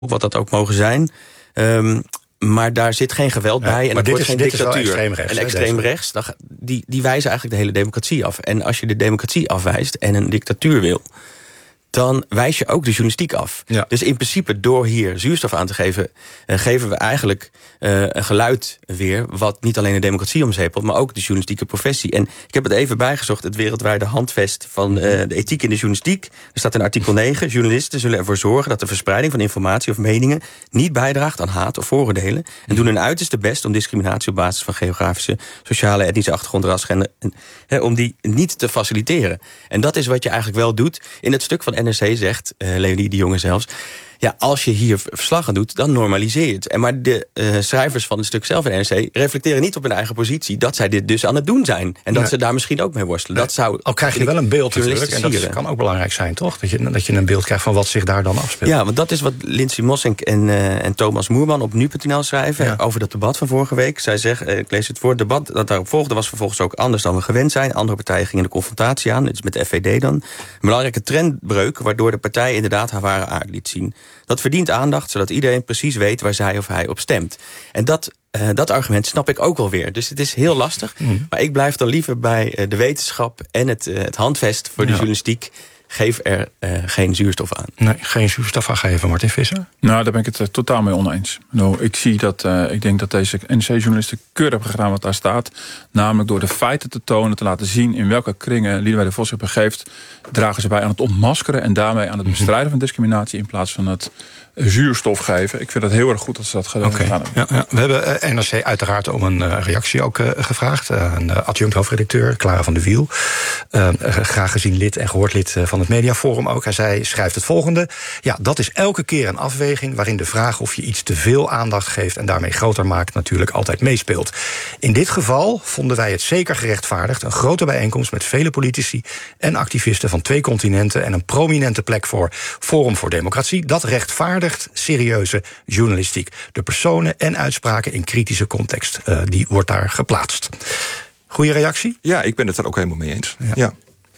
wat dat ook mogen zijn. Maar daar zit geen geweld bij. En maar dit wordt geen dictatuur. Extreemrechts, en extreemrechts, die wijzen eigenlijk de hele democratie af. En als je de democratie afwijst en een dictatuur wil, dan wijs je ook de journalistiek af. Ja. Dus in principe, door hier zuurstof aan te geven, geven we eigenlijk een geluid weer, wat niet alleen de democratie omzepelt, maar ook de journalistieke professie. En ik heb het even bijgezocht, het wereldwijde handvest van de ethiek in de journalistiek. Er staat in artikel 9, journalisten zullen ervoor zorgen dat de verspreiding van informatie of meningen niet bijdraagt aan haat of vooroordelen, en doen hun uiterste best om discriminatie op basis van geografische, sociale, etnische achtergrond, ras, gender, om die niet te faciliteren. En dat is wat je eigenlijk wel doet. In het stuk van NRC zegt Leonie de Jonge zelfs, ja, als je hier verslag aan doet, dan normaliseer je het. Maar de schrijvers van het stuk zelf in NRC reflecteren niet op hun eigen positie dat zij dit dus aan het doen zijn. En dat ze daar misschien ook mee worstelen. Dat zou al krijg je wel een beeld natuurlijk. En dat kan ook belangrijk zijn, toch? Dat je een beeld krijgt van wat zich daar dan afspeelt. Ja, want dat is wat Lindsay Mossink en Thomas Moerman op nu.nl schrijven over dat debat van vorige week. Zij zeggen, ik lees het voor, het debat dat daarop volgde was vervolgens ook anders dan we gewend zijn. Andere partijen gingen de confrontatie aan, dit is met de FVD dan. Een belangrijke trendbreuk, waardoor de partij inderdaad haar ware aard liet zien. Dat verdient aandacht, zodat iedereen precies weet waar zij of hij op stemt. En dat argument snap ik ook wel weer. Dus het is heel lastig. Maar ik blijf dan liever bij de wetenschap en het handvest voor de journalistiek. Geef er geen zuurstof aan. Nee, geen zuurstof aan geven, Martin Visser? Nou, daar ben ik het totaal mee oneens. Nou, ik denk dat deze NRC-journalisten keurig hebben gedaan wat daar staat. Namelijk door de feiten te tonen, te laten zien in welke kringen Liedewij de Vos zich begeeft, dragen ze bij aan het ontmaskeren en daarmee aan het bestrijden van discriminatie in plaats van het zuurstof geven. Ik vind het heel erg goed dat ze dat gedaan hebben. Ja. We hebben NRC uiteraard om een reactie ook gevraagd. Een adjunct hoofdredacteur, Clara van de Wiel. Graag gezien lid en gehoord lid van het Mediaforum ook. Hij schrijft het volgende. Ja, dat is elke keer een afweging waarin de vraag of je iets te veel aandacht geeft en daarmee groter maakt natuurlijk altijd meespeelt. In dit geval vonden wij het zeker gerechtvaardigd. Een grote bijeenkomst met vele politici en activisten van 2 continenten en een prominente plek voor Forum voor Democratie. Dat rechtvaardigt serieuze journalistiek. De personen en uitspraken in kritische context, die wordt daar geplaatst. Goeie reactie? Ja, ik ben het er ook helemaal mee eens. Ja.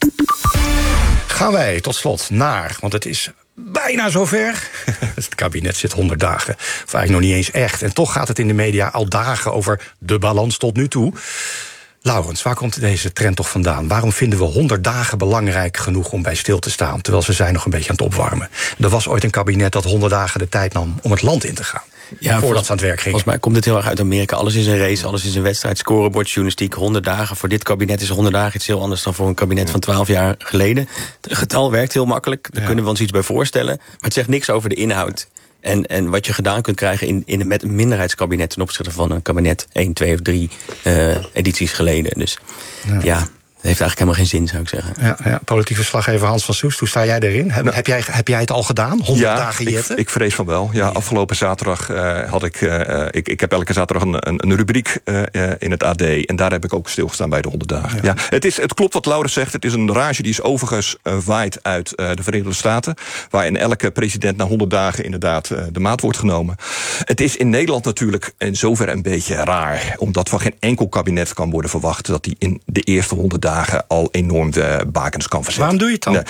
Gaan wij tot slot naar, want het is bijna zover. Het kabinet zit 100 dagen. Of eigenlijk nog niet eens echt. En toch gaat het in de media al dagen over de balans tot nu toe. Laurens, waar komt deze trend toch vandaan? Waarom vinden we 100 dagen belangrijk genoeg om bij stil te staan, terwijl ze zijn nog een beetje aan het opwarmen? Er was ooit een kabinet dat 100 dagen de tijd nam om het land in te gaan. Ja, voordat ze aan het werk gingen. Volgens mij komt het heel erg uit Amerika. Alles is een race, alles is een wedstrijd. Scorebordjournalistiek, 100 dagen. Voor dit kabinet is 100 dagen iets heel anders dan voor een kabinet van 12 jaar geleden. Het getal werkt heel makkelijk, daar kunnen we ons iets bij voorstellen. Maar het zegt niks over de inhoud. En wat je gedaan kunt krijgen met een minderheidskabinet ten opzichte van een kabinet 1, 2 of 3 edities geleden. Dus ja, dat heeft eigenlijk helemaal geen zin, zou ik zeggen. Ja, politiek verslaggever Hans van Soest, hoe sta jij erin? Heb jij het al gedaan? 100 dagen jetten? Ik vrees van wel. Ja, afgelopen zaterdag had ik heb elke zaterdag een rubriek in het AD. En daar heb ik ook stilgestaan bij de 100 dagen. Ja. Het klopt wat Laurens zegt. Het is een rage die is overigens waait uit de Verenigde Staten. Waarin elke president na 100 dagen inderdaad de maat wordt genomen. Het is in Nederland natuurlijk in zoverre een beetje raar. Omdat van geen enkel kabinet kan worden verwacht dat hij in de eerste 100 dagen al enorm de bakens kan verzetten. Waarom doe je het dan?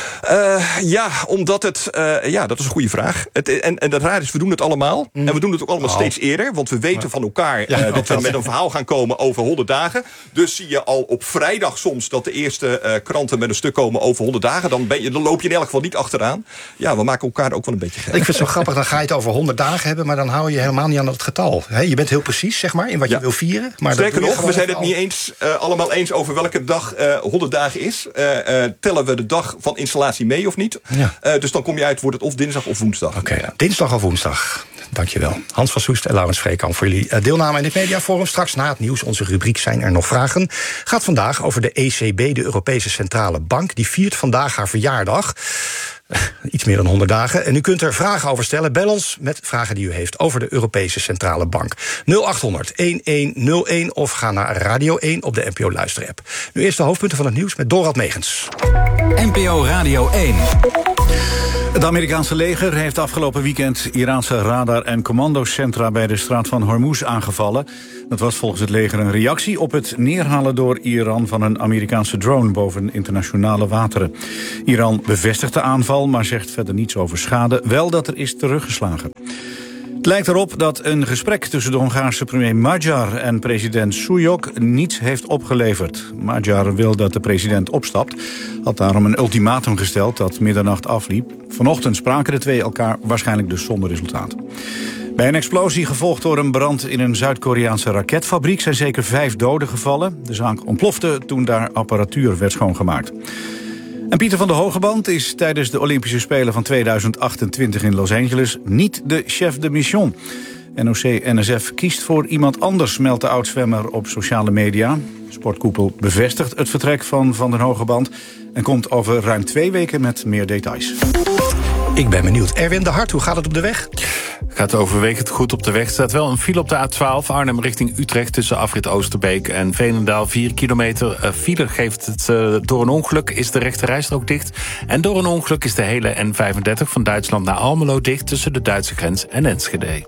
Omdat het... dat is een goede vraag. En dat raar is, we doen het allemaal. En we doen het ook allemaal steeds eerder. Want we weten van elkaar dat we met een verhaal gaan komen over 100 dagen. Dus zie je al op vrijdag soms dat de eerste kranten met een stuk komen over 100 dagen. Dan loop je in elk geval niet achteraan. Ja, we maken elkaar ook wel een beetje gek. Ik vind het zo grappig, dan ga je het over 100 dagen hebben, maar dan hou je helemaal niet aan het getal. Je bent heel precies, zeg maar, in wat je wil vieren. Maar sterker nog, we zijn het niet eens allemaal eens over welke dag 100 dagen is. Tellen we de dag van installatie mee of niet? Ja. Dus dan kom je uit, wordt het of dinsdag of woensdag. Oké, dinsdag of woensdag. Dankjewel. Hans van Soest en Laurens Vreekamp voor jullie deelname in dit mediaforum. Straks na het nieuws, onze rubriek Zijn er nog vragen? Gaat vandaag over de ECB, de Europese Centrale Bank. Die viert vandaag haar verjaardag. Iets meer dan 100 dagen. En u kunt er vragen over stellen. Bel ons met vragen die u heeft over de Europese Centrale Bank. 0800-1101 of ga naar Radio 1 op de NPO Luister-app. Nu eerst de hoofdpunten van het nieuws met Dorald Megens. NPO Radio 1. Het Amerikaanse leger heeft afgelopen weekend Iraanse radar- en commandocentra bij de straat van Hormuz aangevallen. Dat was volgens het leger een reactie op het neerhalen door Iran van een Amerikaanse drone boven internationale wateren. Iran bevestigt de aanval, maar zegt verder niets over schade, wel dat er is teruggeslagen. Het lijkt erop dat een gesprek tussen de Hongaarse premier Magyar en president Súlyog niets heeft opgeleverd. Magyar wil dat de president opstapt, had daarom een ultimatum gesteld dat middernacht afliep. Vanochtend spraken de twee elkaar, waarschijnlijk dus zonder resultaat. Bij een explosie gevolgd door een brand in een Zuid-Koreaanse raketfabriek zijn zeker 5 doden gevallen. De zaak ontplofte toen daar apparatuur werd schoongemaakt. En Pieter van der Hogeband is tijdens de Olympische Spelen van 2028 in Los Angeles niet de chef de mission. NOC-NSF kiest voor iemand anders, meldt de oud-zwemmer op sociale media. Sportkoepel bevestigt het vertrek van der Hogeband en komt over ruim 2 weken met meer details. Ik ben benieuwd. Erwin de Hart, hoe gaat het op de weg? Gaat overwegend goed op de weg. Er staat wel een file op de A12 Arnhem richting Utrecht tussen afrit Oosterbeek en Veenendaal. 4 kilometer file geeft het door een ongeluk is de rechte rijstrook dicht. En door een ongeluk is de hele N35 van Duitsland naar Almelo dicht tussen de Duitse grens en Enschede.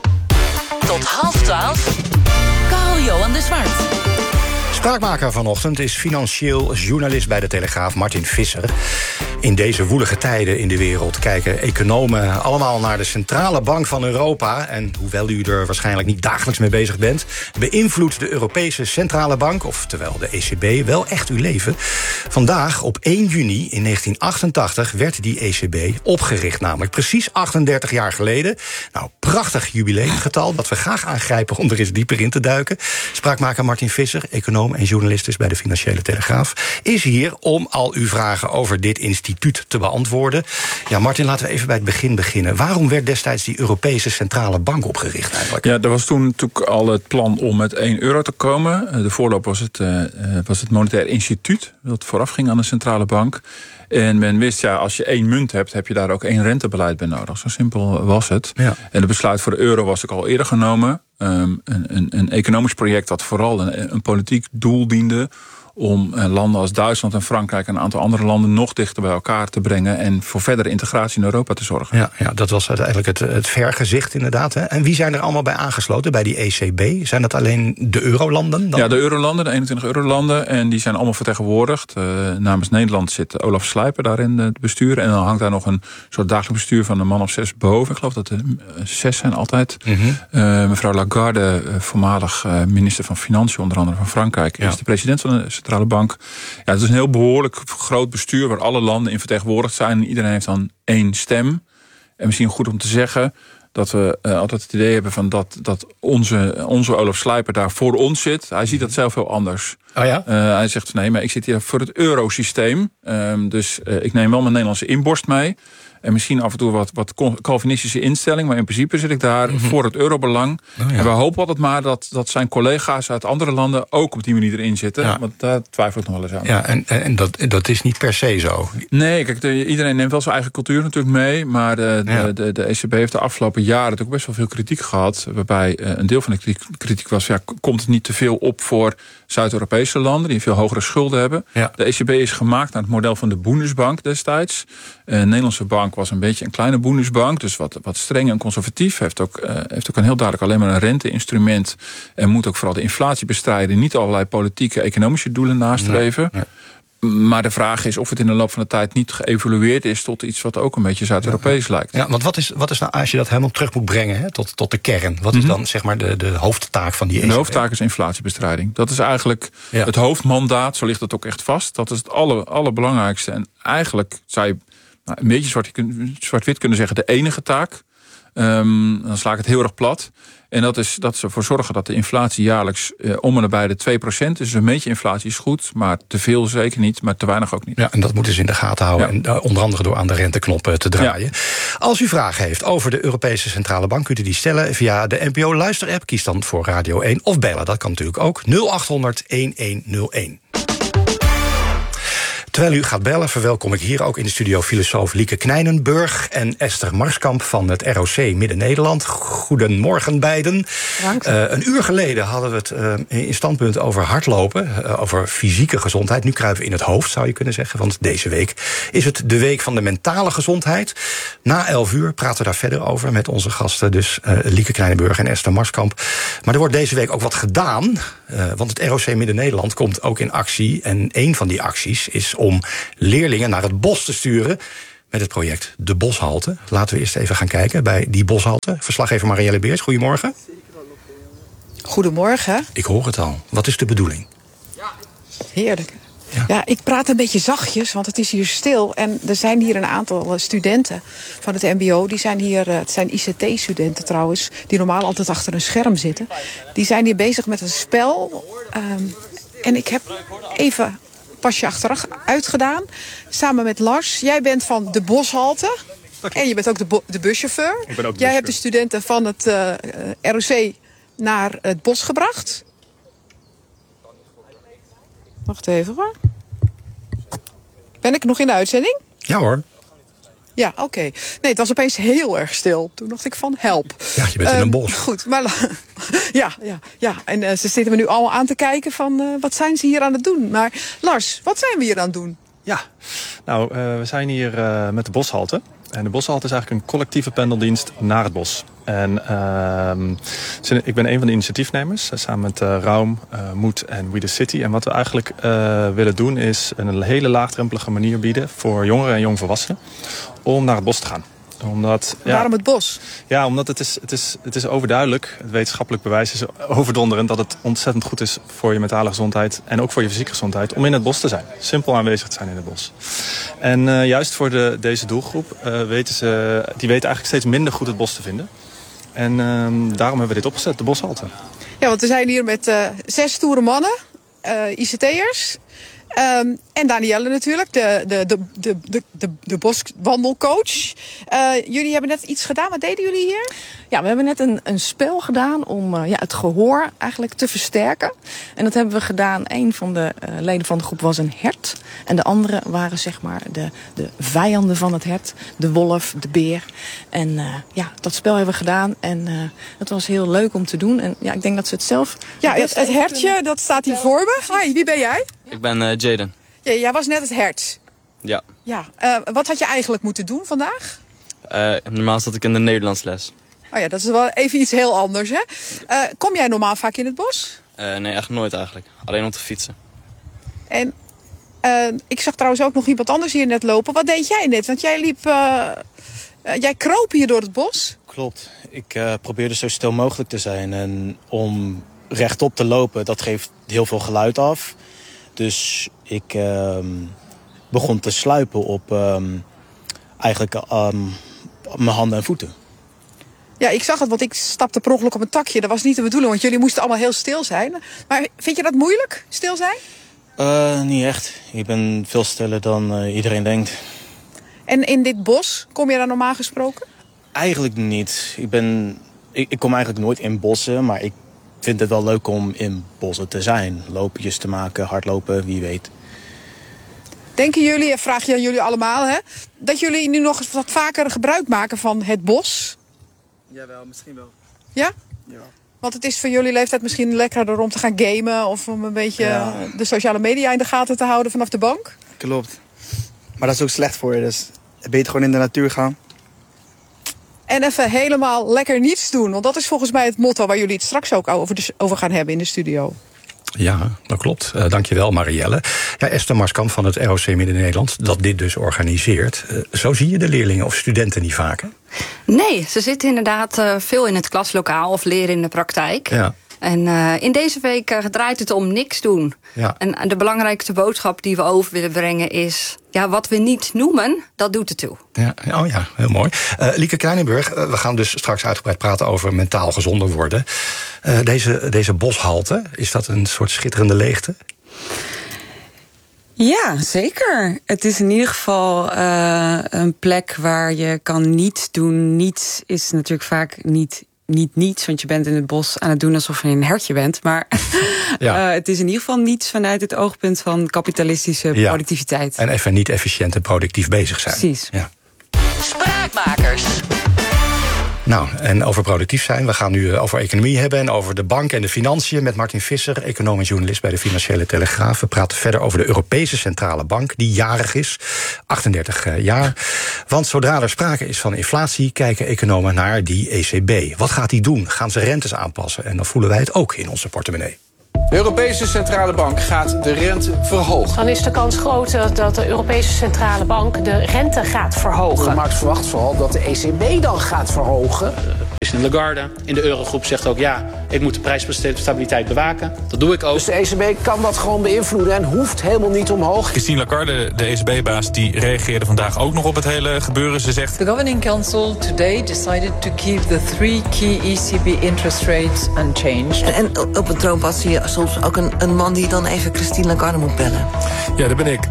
Tot 11:30. Carl-Johan de Zwart. Spraakmaker vanochtend is financieel journalist bij de Telegraaf Martin Visser. In deze woelige tijden in de wereld kijken economen allemaal naar de centrale bank van Europa. En hoewel u er waarschijnlijk niet dagelijks mee bezig bent, beïnvloedt de Europese Centrale Bank, oftewel de ECB, wel echt uw leven. Vandaag, op 1 juni in 1988, werd die ECB opgericht. Namelijk precies 38 jaar geleden. Nou, prachtig jubileumgetal dat we graag aangrijpen om er eens dieper in te duiken. Spraakmaker Martin Visser, econoom en journalist dus bij de Financiële Telegraaf, is hier om al uw vragen over dit instituut te beantwoorden. Ja, Martin, laten we even bij het begin beginnen. Waarom werd destijds die Europese Centrale Bank opgericht eigenlijk? Ja, er was toen natuurlijk al het plan om met 1 euro te komen. De voorloop was het Monetair Instituut, dat vooraf ging aan de Centrale Bank. En men wist, ja, als je 1 munt hebt, heb je daar ook 1 rentebeleid bij nodig. Zo simpel was het. Ja. En het besluit voor de euro was ook al eerder genomen. Een economisch project dat vooral een politiek doel diende om landen als Duitsland en Frankrijk en een aantal andere landen nog dichter bij elkaar te brengen en voor verdere integratie in Europa te zorgen. Ja, dat was uiteindelijk het vergezicht inderdaad. Hè? En wie zijn er allemaal bij aangesloten bij die ECB? Zijn dat alleen de eurolanden dan? Ja, de eurolanden, de 21 eurolanden. En die zijn allemaal vertegenwoordigd. Namens Nederland zit Olaf Slijper daarin het bestuur. En dan hangt daar nog een soort dagelijks bestuur van een man of 6 boven. Ik geloof dat er 6 zijn altijd. Mevrouw Lagarde, voormalig minister van Financiën, onder andere van Frankrijk, is de president van de Centrale Bank. Ja, het is een heel behoorlijk groot bestuur waar alle landen in vertegenwoordigd zijn. En iedereen heeft dan 1 stem. En misschien goed om te zeggen dat we altijd het idee hebben van dat onze Olaf Slijper daar voor ons zit. Hij ziet dat zelf heel anders. Oh ja? Hij zegt, nee, maar ik zit hier voor het eurosysteem. Dus ik neem wel mijn Nederlandse inborst mee. En misschien af en toe wat Calvinistische instelling. Maar in principe zit ik daar voor het eurobelang. Oh ja. En we hopen altijd maar dat zijn collega's uit andere landen ook op die manier erin zitten. Ja. Want daar twijfel ik nog wel eens aan. Ja, en dat is niet per se zo. Nee, kijk, iedereen neemt wel zijn eigen cultuur natuurlijk mee. Maar de ECB heeft de afgelopen jaren natuurlijk best wel veel kritiek gehad. Waarbij een deel van de kritiek was, ja, komt het niet te veel op voor Zuid-Europese landen die veel hogere schulden hebben. Ja. De ECB is gemaakt naar het model van de Bundesbank destijds. De Nederlandse bank was een beetje een kleine Bundesbank, dus wat streng en conservatief. Heeft ook een heel duidelijk alleen maar een renteinstrument en moet ook vooral de inflatie bestrijden. Niet allerlei politieke, economische doelen nastreven. Nee. Maar de vraag is of het in de loop van de tijd niet geëvolueerd is tot iets wat ook een beetje Zuid-Europees lijkt. Ja, want wat is nou, als je dat helemaal terug moet brengen, hè, tot de kern, wat is dan zeg maar de hoofdtaak van die ECB? De hoofdtaak is inflatiebestrijding. Dat is eigenlijk het hoofdmandaat, zo ligt het ook echt vast. Dat is het allerbelangrijkste. En eigenlijk zou je een beetje zwart-wit kunnen zeggen de enige taak. Dan sla ik het heel erg plat. En dat is dat ze ervoor zorgen dat de inflatie jaarlijks om en nabij de 2% is. Dus een beetje inflatie is goed, maar te veel zeker niet, maar te weinig ook niet. Ja, en dat moeten ze in de gaten houden. Ja. En onder andere door aan de renteknop te draaien. Ja. Als u vragen heeft over de Europese Centrale Bank, kunt u die stellen via de NPO Luister-app. Kies dan voor Radio 1 of bellen. Dat kan natuurlijk ook 0800 1101. Terwijl u gaat bellen, verwelkom ik hier ook in de studio filosoof Lieke Knijnenburg en Esther Marskamp van het ROC Midden-Nederland. Goedemorgen beiden. Een uur geleden hadden we het in Standpunt over hardlopen, over fysieke gezondheid. Nu kruipen we in het hoofd, zou je kunnen zeggen, want deze week is het de week van de mentale gezondheid. Na 11 uur praten we daar verder over met onze gasten, dus Lieke Knijnenburg en Esther Marskamp. Maar er wordt deze week ook wat gedaan, want het ROC Midden-Nederland komt ook in actie. En een van die acties is om leerlingen naar het bos te sturen met het project De Boshalte. Laten we eerst even gaan kijken bij die boshalte. Verslaggever Marielle Beers, goedemorgen. Goedemorgen. Ik hoor het al. Wat is de bedoeling? Heerlijk. Ja, ik praat een beetje zachtjes, want het is hier stil. En er zijn hier een aantal studenten van het mbo. Die zijn hier, het zijn ICT-studenten trouwens, die normaal altijd achter een scherm zitten. Die zijn hier bezig met een spel. En ik heb even pasje achteruit uitgedaan, samen met Lars. Jij bent van de Boshalte. En je bent ook de buschauffeur. Jij hebt de studenten van het ROC naar het bos gebracht. Wacht even hoor. Ben ik nog in de uitzending? Ja hoor. Ja, oké. Nee, het was opeens heel erg stil. Toen dacht ik van help. Ja, je bent in een bos. Goed, maar ja. En ze zitten me nu allemaal aan te kijken van wat zijn ze hier aan het doen. Maar Lars, wat zijn we hier aan het doen? Ja, nou, we zijn hier met de Boshalte. En de Boshalte is eigenlijk een collectieve pendeldienst naar het bos. En ik ben een van de initiatiefnemers, samen met Raum, Moed en We The City. En wat we eigenlijk willen doen is een hele laagdrempelige manier bieden voor jongeren en jongvolwassenen om naar het bos te gaan. Waarom het bos? Ja, omdat het is overduidelijk, het wetenschappelijk bewijs is overdonderend dat het ontzettend goed is voor je mentale gezondheid en ook voor je fysieke gezondheid om in het bos te zijn. Simpel aanwezig te zijn in het bos. En juist voor deze doelgroep die weten eigenlijk steeds minder goed het bos te vinden. En daarom hebben we dit opgezet, de Boshalte. Ja, want we zijn hier met 6 stoere mannen, ICT'ers. En Danielle natuurlijk, de boswandelcoach. Jullie hebben net iets gedaan. Wat deden jullie hier? Ja, we hebben net een spel gedaan om het gehoor eigenlijk te versterken. En dat hebben we gedaan. Een van de leden van de groep was een hert. En de andere waren zeg maar de vijanden van het hert. De wolf, de beer. En dat spel hebben we gedaan. En het was heel leuk om te doen. En ja, ik denk dat ze het zelf... Ja, het hertje, dat staat hier voor me. Hi, wie ben jij? Ik ben Jaden. Ja, jij was net het hert. Ja. Wat had je eigenlijk moeten doen vandaag? Normaal zat ik in de Nederlandsles. Oh ja, dat is wel even iets heel anders, hè? Kom jij normaal vaak in het bos? Nee, echt nooit eigenlijk. Alleen om te fietsen. En ik zag trouwens ook nog iemand anders hier net lopen. Wat deed jij net? Want jij liep... jij kroop hier door het bos. Klopt. Ik probeerde zo stil mogelijk te zijn. En om rechtop te lopen, dat geeft heel veel geluid af. Dus ik begon te sluipen op mijn handen en voeten. Ja, ik zag het, want ik stapte per ongeluk op een takje. Dat was niet de bedoeling, want jullie moesten allemaal heel stil zijn. Maar vind je dat moeilijk, stil zijn? Niet echt. Ik ben veel stiller dan iedereen denkt. En in dit bos, kom je daar normaal gesproken? Eigenlijk niet. Ik kom eigenlijk nooit in bossen, maar ik vind het wel leuk om in bossen te zijn. Loopjes te maken, hardlopen, wie weet. Denken jullie, vraag je aan jullie allemaal, hè, dat jullie nu nog eens wat vaker gebruik maken van het bos? Jawel, misschien wel. Ja? Ja. Want het is voor jullie leeftijd misschien lekkerder om te gaan gamen of om een beetje de sociale media in de gaten te houden vanaf de bank? Klopt. Maar dat is ook slecht voor je, dus beter gewoon in de natuur gaan. En even helemaal lekker niets doen. Want dat is volgens mij het motto waar jullie het straks ook over gaan hebben in de studio. Ja, dat klopt. Dankjewel, Marielle. Ja, Esther Marskamp van het ROC Midden-Nederland, dat dit dus organiseert. Zo zie je de leerlingen of studenten niet vaak, hè? Nee, ze zitten inderdaad veel in het klaslokaal of leren in de praktijk. Ja. En in deze week draait het om niks doen. Ja. En de belangrijkste boodschap die we over willen brengen is... ja, wat we niet noemen, dat doet ertoe. Ja, oh ja, heel mooi. Lieke Knijnenburg, we gaan dus straks uitgebreid praten over mentaal gezonder worden. Deze boshalte, is dat een soort schitterende leegte? Ja, zeker. Het is in ieder geval een plek waar je kan niets doen. Niets is natuurlijk vaak niet niet niets, want je bent in het bos aan het doen alsof je een hertje bent. Maar het is in ieder geval niets vanuit het oogpunt van kapitalistische productiviteit. En even niet efficiënt en productief bezig zijn. Precies. Ja. Spraakmakers. Nou, en over productief zijn. We gaan nu over economie hebben en over de bank en de financiën met Martin Visser, econoom en journalist bij de Financiële Telegraaf. We praten verder over de Europese Centrale Bank, die jarig is, 38 jaar. Want zodra er sprake is van inflatie, kijken economen naar die ECB. Wat gaat die doen? Gaan ze rentes aanpassen? En dan voelen wij het ook in onze portemonnee. De Europese Centrale Bank gaat de rente verhogen. Dan is de kans groot dat de Europese Centrale Bank de rente gaat verhogen. De markt verwacht vooral dat de ECB dan gaat verhogen. President Lagarde in de Eurogroep zegt ook ik moet de prijsstabiliteit bewaken. Dat doe ik ook. Dus de ECB kan dat gewoon beïnvloeden en hoeft helemaal niet omhoog. Christine Lagarde, de ECB-baas, die reageerde vandaag ook nog op het hele gebeuren. Ze zegt: The Governing Council today decided to keep the 3 key ECB interest rates unchanged. En op een troonpad zie je soms ook een man die dan even Christine Lagarde moet bellen. Ja, dat ben ik.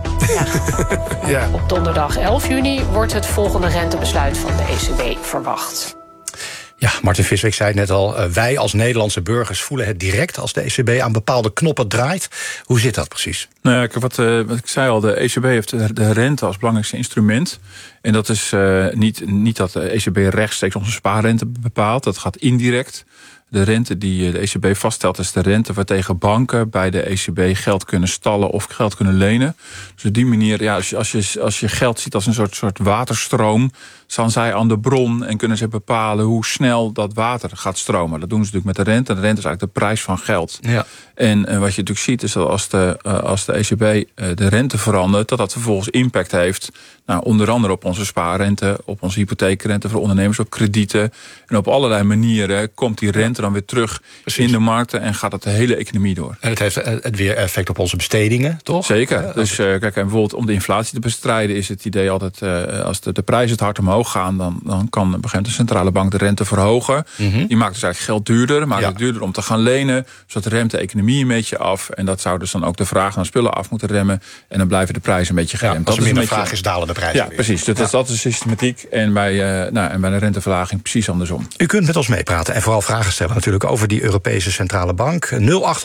Ja. Op donderdag 11 juni wordt het volgende rentebesluit van de ECB verwacht. Ja, Martin Visser, ik zei het net al, wij als Nederlandse burgers voelen het direct als de ECB aan bepaalde knoppen draait. Hoe zit dat precies? Nou ja, wat ik zei al, de ECB heeft de rente als belangrijkste instrument. En dat is niet dat de ECB rechtstreeks onze spaarrente bepaalt, dat gaat indirect. De rente die de ECB vaststelt is de rente waartegen banken bij de ECB geld kunnen stallen of geld kunnen lenen. Dus op die manier, als je geld ziet als een soort waterstroom, staan zij aan de bron en kunnen ze bepalen hoe snel dat water gaat stromen. Dat doen ze natuurlijk met de rente. De rente is eigenlijk de prijs van geld. Ja. En wat je natuurlijk ziet is dat als de ECB de rente verandert, dat vervolgens impact heeft. Nou, onder andere op onze spaarrente, op onze hypotheekrente voor ondernemers, op kredieten. En op allerlei manieren komt die rente dan weer terug in de markten en gaat dat de hele economie door. En het heeft het weer effect op onze bestedingen, toch? Zeker. Dus kijk, en bijvoorbeeld om de inflatie te bestrijden is het idee altijd, als de prijzen het hard omhoog gaan, dan kan de centrale bank de rente verhogen. Mm-hmm. Die maakt dus eigenlijk geld duurder, maakt het duurder om te gaan lenen, zodat remt de economie een beetje af. En dat zou dus dan ook de vraag naar spullen af moeten remmen. En dan blijven de prijzen een beetje geremd. Als er minder vraag is, dalen de prijzen. Ja, precies. Dat is de systematiek. En bij de renteverlaging precies andersom. U kunt met ons meepraten en vooral vragen stellen natuurlijk over die Europese Centrale Bank. 0800-1101.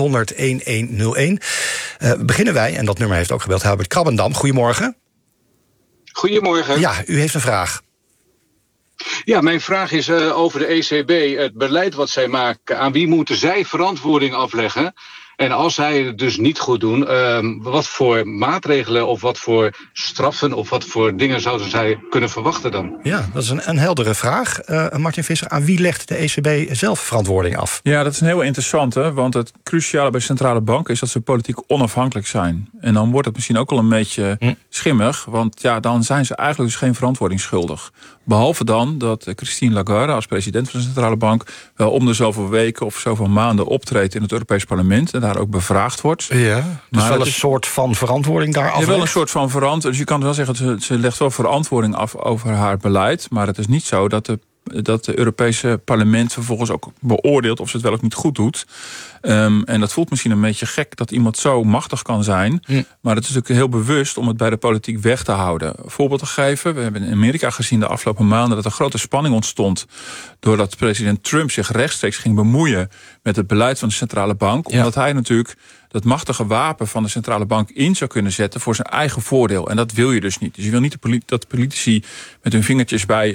Beginnen wij, en dat nummer heeft ook gebeld, Herbert Krabbendam. Goedemorgen. Goedemorgen. Ja, u heeft een vraag. Ja, mijn vraag is over de ECB. Het beleid wat zij maken, aan wie moeten zij verantwoording afleggen? En als zij het dus niet goed doen, wat voor maatregelen of wat voor straffen of wat voor dingen zouden zij kunnen verwachten dan? Ja, dat is een heldere vraag. Martin Visser, aan wie legt de ECB zelf verantwoording af? Ja, dat is een heel interessante, want het cruciale bij centrale banken is dat ze politiek onafhankelijk zijn. En dan wordt het misschien ook al een beetje schimmig, want dan zijn ze eigenlijk dus geen verantwoording schuldig. Behalve dan dat Christine Lagarde als president van de centrale bank wel om de zoveel weken of zoveel maanden optreedt in het Europees Parlement en daar ook bevraagd wordt. Ja, dus maar wel een soort van verantwoording daar af. Ja, wel een soort van verantwoording. Dus je kan wel zeggen, ze legt wel verantwoording af over haar beleid, maar het is niet zo dat de Europese parlement vervolgens ook beoordeelt of ze het wel of niet goed doet. En dat voelt misschien een beetje gek dat iemand zo machtig kan zijn. Maar het is natuurlijk heel bewust om het bij de politiek weg te houden. Een voorbeeld te geven. We hebben in Amerika gezien de afgelopen maanden dat er grote spanning ontstond doordat president Trump zich rechtstreeks ging bemoeien met het beleid van de centrale bank. Omdat hij natuurlijk dat machtige wapen van de centrale bank in zou kunnen zetten voor zijn eigen voordeel. En dat wil je dus niet. Dus je wil niet dat politici met hun vingertjes bij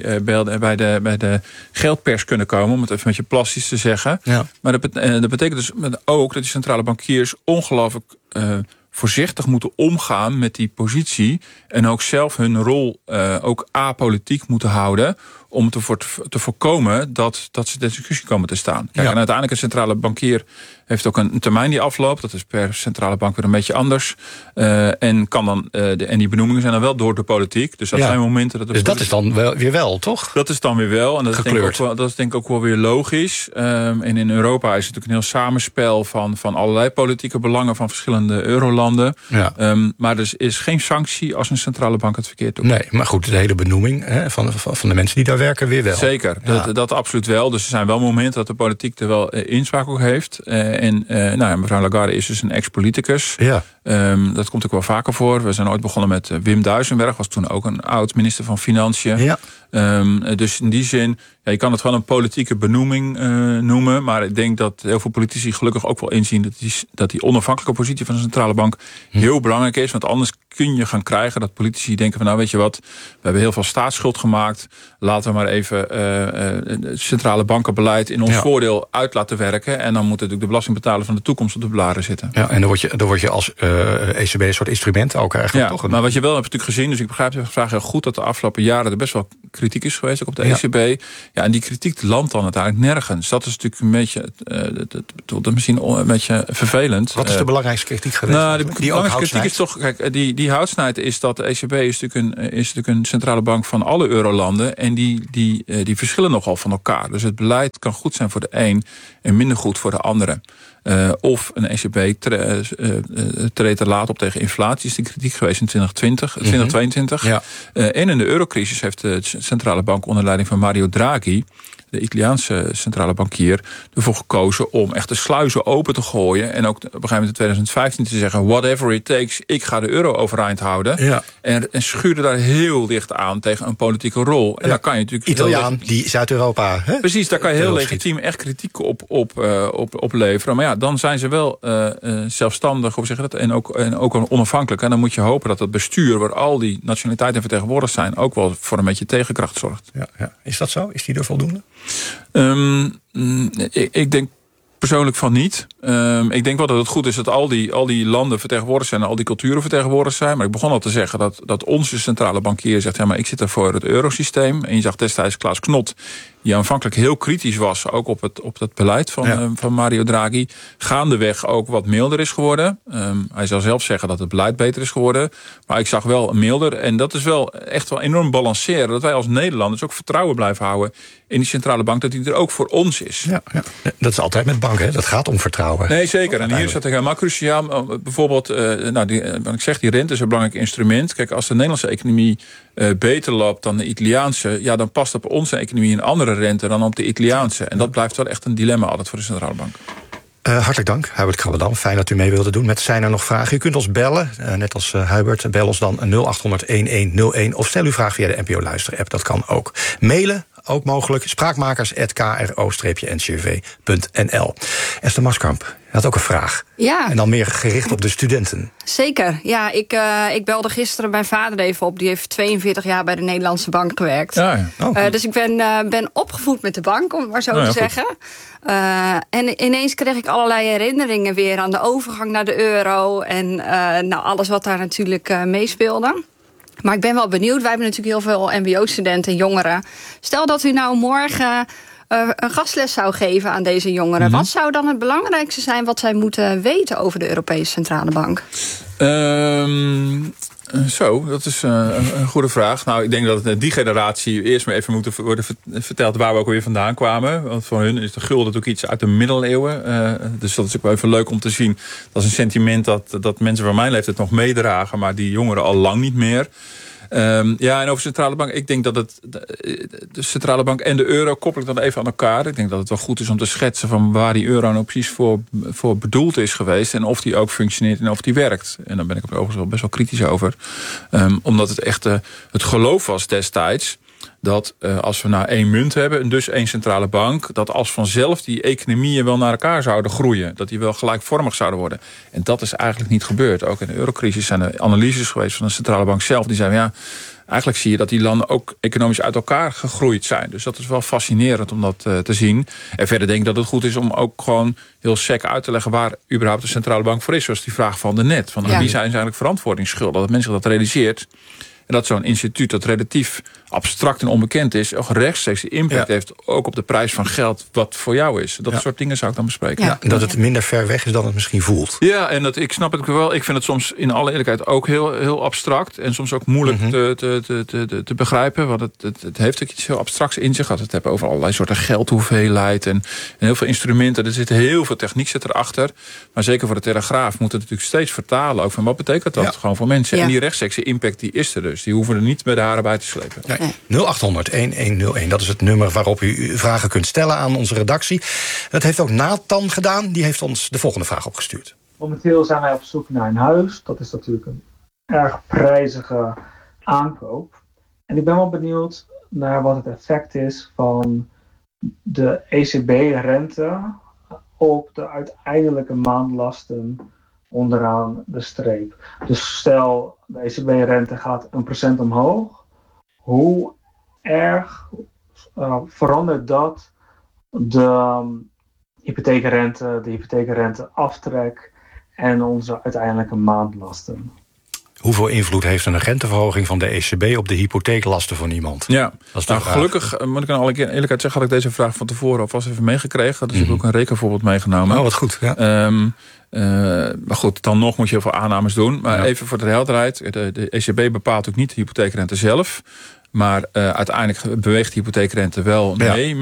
de geldpers kunnen komen, om het even met je plastisch te zeggen. Ja. Maar dat betekent dus ook dat die centrale bankiers ongelooflijk voorzichtig moeten omgaan met die positie en ook zelf hun rol ook apolitiek moeten houden om te voorkomen dat ze de discussie komen te staan. Kijk, en uiteindelijk een centrale bankier heeft ook een termijn die afloopt. Dat is per centrale bank weer een beetje anders. En die benoemingen zijn dan wel door de politiek. Dus dat zijn momenten dat dus dat is dan weer wel, toch? Dat is dan weer wel. En dat is denk ik ook wel weer logisch. En in Europa is het natuurlijk een heel samenspel van allerlei politieke belangen van verschillende eurolanden. Ja. Maar er is geen sanctie als een centrale bank het verkeerd doet. Nee, maar goed, de hele benoeming van de mensen die daar werken weer wel. Zeker, dat absoluut wel. Dus er zijn wel momenten dat de politiek er wel inspraak ook heeft. Mevrouw Lagarde is dus een ex-politicus. Ja. Dat komt ook wel vaker voor. We zijn ooit begonnen met Wim Duisenberg, was toen ook een oud-minister van Financiën. Ja. Dus in die zin Ja, je kan het gewoon een politieke benoeming noemen. Maar ik denk dat heel veel politici gelukkig ook wel inzien dat die onafhankelijke positie van de centrale bank heel belangrijk is. Want anders kun je gaan krijgen dat politici denken van nou weet je wat, we hebben heel veel staatsschuld gemaakt. Laten we maar even het centrale bankenbeleid in ons voordeel uit laten werken. En dan moet natuurlijk de belastingbetaler van de toekomst op de blaren zitten. Ja, en dan word je als ECB een soort instrument ook eigenlijk. Ja, toch? Maar wat je wel hebt natuurlijk gezien, dus ik begrijp de vraag heel goed, dat de afgelopen jaren er best wel kritiek is geweest ook op de ECB. Ja, en die kritiek landt dan uiteindelijk nergens. Dat is natuurlijk een beetje misschien een beetje vervelend. Wat is de belangrijkste kritiek geweest? Nou, de belangrijkste kritiek is toch, kijk, die houtsnijd is dat de ECB is natuurlijk een centrale bank van alle eurolanden. En die verschillen nogal van elkaar. Dus het beleid kan goed zijn voor de een en minder goed voor de andere. Of een ECB treedt er laat op tegen inflatie. Is die kritiek geweest in 2022. Ja. En in de eurocrisis heeft de centrale bank onder leiding van Mario Draghi, de Italiaanse centrale bankier, ervoor gekozen om echt de sluizen open te gooien. En ook op een gegeven moment in 2015 te zeggen, whatever it takes, ik ga de euro overeind houden. Ja. En schuurde daar heel dicht aan tegen een politieke rol. En daar kan je natuurlijk Italiaan, die Zuid-Europa. Hè? Precies, daar kan je heel legitiem echt kritiek op leveren. Maar ja, dan zijn ze wel zelfstandig, hoe zeg je dat, en ook onafhankelijk. En dan moet je hopen dat het bestuur, waar al die nationaliteiten vertegenwoordigd zijn, ook wel voor een beetje tegenkracht zorgt. Ja. Is dat zo? Is die er voldoende? Ik denk persoonlijk van niet. Ik denk wel dat het goed is dat al die landen vertegenwoordigd zijn en al die culturen vertegenwoordigd zijn. Maar ik begon al te zeggen dat onze centrale bankier zegt, ja, maar ik zit er voor het eurosysteem. En je zag destijds Klaas Knot, die aanvankelijk heel kritisch was, ook op het beleid van Mario Draghi, gaandeweg ook wat milder is geworden. Hij zou zelf zeggen dat het beleid beter is geworden. Maar ik zag wel milder. En dat is wel echt wel enorm balanceren. Dat wij als Nederlanders ook vertrouwen blijven houden in die centrale bank, dat die er ook voor ons is. Ja. Dat is altijd met banken, hè? Dat gaat om vertrouwen. Nee, zeker. En hier is dat helemaal cruciaal. Bijvoorbeeld, wat ik zeg, die rente is een belangrijk instrument. Kijk, als de Nederlandse economie beter loopt dan de Italiaanse, ja, dan past op onze economie een andere rente dan op de Italiaanse. En dat blijft wel echt een dilemma altijd voor de centrale bank. Hartelijk dank, Hubert Krabbedam. Fijn dat u mee wilde doen. Zijn er nog vragen? U kunt ons bellen, net als Hubert. Bel ons dan 0800-1101 of stel uw vraag via de NPO Luister-app. Dat kan ook. Mailen, ook mogelijk. spraakmakers@kro-ncrv.nl. Esther Maskamp, je had ook een vraag. Ja. En dan meer gericht op de studenten. Zeker. Ja, ik belde gisteren mijn vader even op. Die heeft 42 jaar bij de Nederlandse Bank gewerkt. Ja. Oh. Dus ik ben opgevoed met de bank, om het maar zo te zeggen. En ineens kreeg ik allerlei herinneringen weer aan de overgang naar de euro. En alles wat daar natuurlijk meespeelde. Maar ik ben wel benieuwd. Wij hebben natuurlijk heel veel mbo-studenten en jongeren. Stel dat u nou morgen een gastles zou geven aan deze jongeren. Wat zou dan het belangrijkste zijn wat zij moeten weten over de Europese Centrale Bank? Dat is een goede vraag. Nou, ik denk dat die generatie eerst maar even moet worden verteld waar we ook weer vandaan kwamen. Want voor hun is de gulden natuurlijk iets uit de middeleeuwen. Dus dat is ook wel even leuk om te zien. Dat is een sentiment dat mensen van mijn leeftijd nog meedragen, maar die jongeren al lang niet meer. En over de centrale bank. Ik denk dat de centrale bank en de euro koppel ik dan even aan elkaar. Ik denk dat het wel goed is om te schetsen van waar die euro nou precies voor bedoeld is geweest. En of die ook functioneert en of die werkt. En daar ben ik overigens wel best wel kritisch over. Omdat het echt het geloof was destijds dat als we nou één munt hebben en dus één centrale bank, dat als vanzelf die economieën wel naar elkaar zouden groeien. Dat die wel gelijkvormig zouden worden. En dat is eigenlijk niet gebeurd. Ook in de eurocrisis zijn er analyses geweest van de centrale bank zelf. Die zeiden, ja, eigenlijk zie je dat die landen ook economisch uit elkaar gegroeid zijn. Dus dat is wel fascinerend om dat te zien. En verder denk ik dat het goed is om ook gewoon heel sec uit te leggen waar überhaupt de centrale bank voor is. Zoals die vraag van daarnet. Van wie zijn ze eigenlijk verantwoordingsschuldig? Dat mensen dat realiseert. En dat zo'n instituut dat relatief abstract en onbekend is, ook rechtstreeks impact heeft ook op de prijs van geld wat voor jou is. Dat soort dingen zou ik dan bespreken. Ja, dat het minder ver weg is dan het misschien voelt. Ja, en ik snap het wel. Ik vind het soms in alle eerlijkheid ook heel abstract. En soms ook moeilijk te begrijpen. Want het heeft ook iets heel abstracts in zich. Als we het hebben over allerlei soorten geldhoeveelheid en heel veel instrumenten. Er zit heel veel techniek erachter. Maar zeker voor de Telegraaf moet het natuurlijk steeds vertalen. Ook van wat betekent dat gewoon voor mensen. Ja. En die rechtstreekse impact die is er dus. Die hoeven er niet met de haren bij te slepen. Ja. 0800-1101, dat is het nummer waarop u vragen kunt stellen aan onze redactie. Dat heeft ook Nathan gedaan. Die heeft ons de volgende vraag opgestuurd. Momenteel zijn wij op zoek naar een huis. Dat is natuurlijk een erg prijzige aankoop. En ik ben wel benieuwd naar wat het effect is van de ECB-rente op de uiteindelijke maandlasten onderaan de streep. Dus stel, de ECB-rente gaat 1% omhoog. Hoe erg verandert dat de hypotheekrenteaftrek en onze uiteindelijke maandlasten? Hoeveel invloed heeft een renteverhoging van de ECB op de hypotheeklasten van iemand? Ja, gelukkig moet ik aan alle eerlijkheid zeggen, had ik deze vraag van tevoren alvast even meegekregen. Dus ik heb ook een rekenvoorbeeld meegenomen. Oh, wat goed. Ja. Maar goed, dan nog moet je heel veel aannames doen. Maar even voor de helderheid, de ECB bepaalt ook niet de hypotheekrente zelf. Maar uiteindelijk beweegt de hypotheekrente wel mee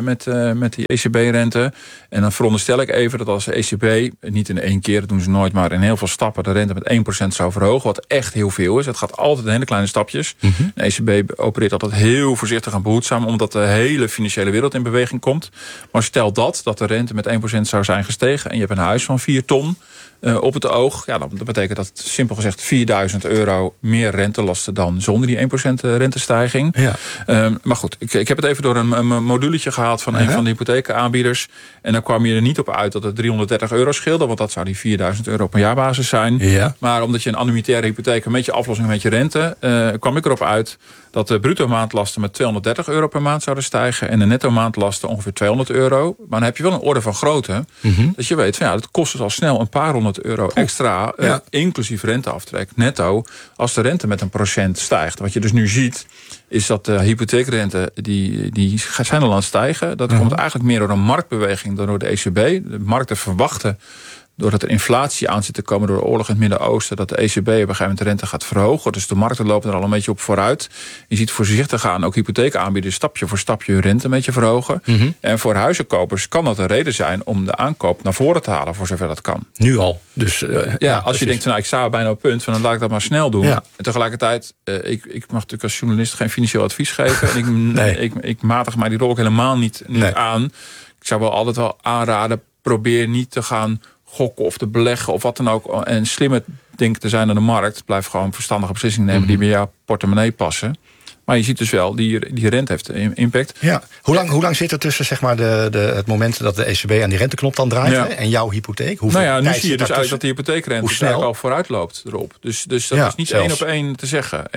met die ECB-rente. En dan veronderstel ik even dat als de ECB, niet in één keer, dat doen ze nooit, maar in heel veel stappen de rente met 1% zou verhogen, wat echt heel veel is. Het gaat altijd in hele kleine stapjes. Mm-hmm. De ECB opereert altijd heel voorzichtig en behoedzaam, omdat de hele financiële wereld in beweging komt. Maar stel dat de rente met 1% zou zijn gestegen en je hebt een huis van 4 ton... op het oog, ja, dan betekent dat simpel gezegd €4.000 meer rentelasten dan zonder die 1% rentestijging. Ja. Maar goed, ik heb het even door een moduletje gehaald van een van de hypotheekaanbieders. En dan kwam je er niet op uit dat het €330 scheelde, want dat zou die €4.000 per jaarbasis zijn. Ja. Maar omdat je een annuitaire hypotheek een beetje aflossing met je rente, kwam ik erop uit dat de bruto maandlasten met €230 per maand zouden stijgen en de netto maandlasten ongeveer €200. Maar dan heb je wel een orde van grootte. Mm-hmm. Dat je weet, van, ja, dat kost dus al snel een paar €100 extra, inclusief renteaftrek, netto, als de rente met 1% stijgt. Wat je dus nu ziet, is dat de hypotheekrente, die zijn al aan het stijgen. Dat komt eigenlijk meer door een marktbeweging dan door de ECB. De markten verwachten, doordat er inflatie aan zit te komen door de oorlog in het Midden-Oosten, dat de ECB op een gegeven moment de rente gaat verhogen. Dus de markten lopen er al een beetje op vooruit. Je ziet voorzichtig gaan ook hypotheekaanbieders stapje voor stapje hun rente een beetje verhogen. Mm-hmm. En voor huizenkopers kan dat een reden zijn om de aankoop naar voren te halen, voor zover dat kan. Nu al. Dus, als je denkt, nou, ik sta bijna op punt, dan laat ik dat maar snel doen. Ja. En tegelijkertijd, ik mag natuurlijk als journalist geen financieel advies geven. En ik matig mij die rol ook helemaal niet aan. Ik zou wel altijd wel aanraden, probeer niet te gaan gokken of te beleggen of wat dan ook. En slimmer denken te zijn aan de markt. Blijf gewoon verstandige beslissingen nemen die bij jouw portemonnee passen. Maar je ziet dus wel, die rente heeft impact. Ja. Hoe lang zit er tussen zeg maar, het moment dat de ECB aan die renteknop dan draait en jouw hypotheek? Nu zie je dus eigenlijk dat de hypotheekrente eigenlijk al vooruit loopt erop. Dus dat is niet zelfs 1 op 1 te zeggen.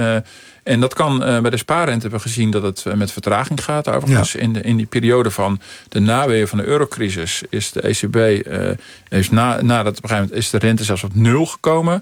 En dat kan bij de spaarrente hebben we gezien dat het met vertraging gaat. Overigens in die periode van de naweeën van de eurocrisis is de ECB nadat op een gegeven moment is de rente zelfs op 0 gekomen.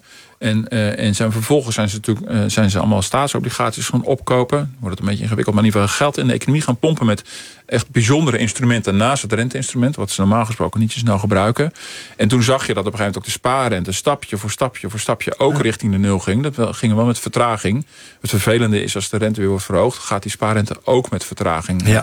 En vervolgens zijn ze allemaal staatsobligaties gaan opkopen. Wordt het een beetje ingewikkeld, maar in ieder geval geld in de economie gaan pompen met echt bijzondere instrumenten naast het renteinstrument, wat ze normaal gesproken niet zo snel gebruiken. En toen zag je dat op een gegeven moment ook de spaarrente stapje voor stapje ook richting de 0 ging. Dat ging wel met vertraging. Het vervelende is als de rente weer wordt verhoogd, gaat die spaarrente ook met vertraging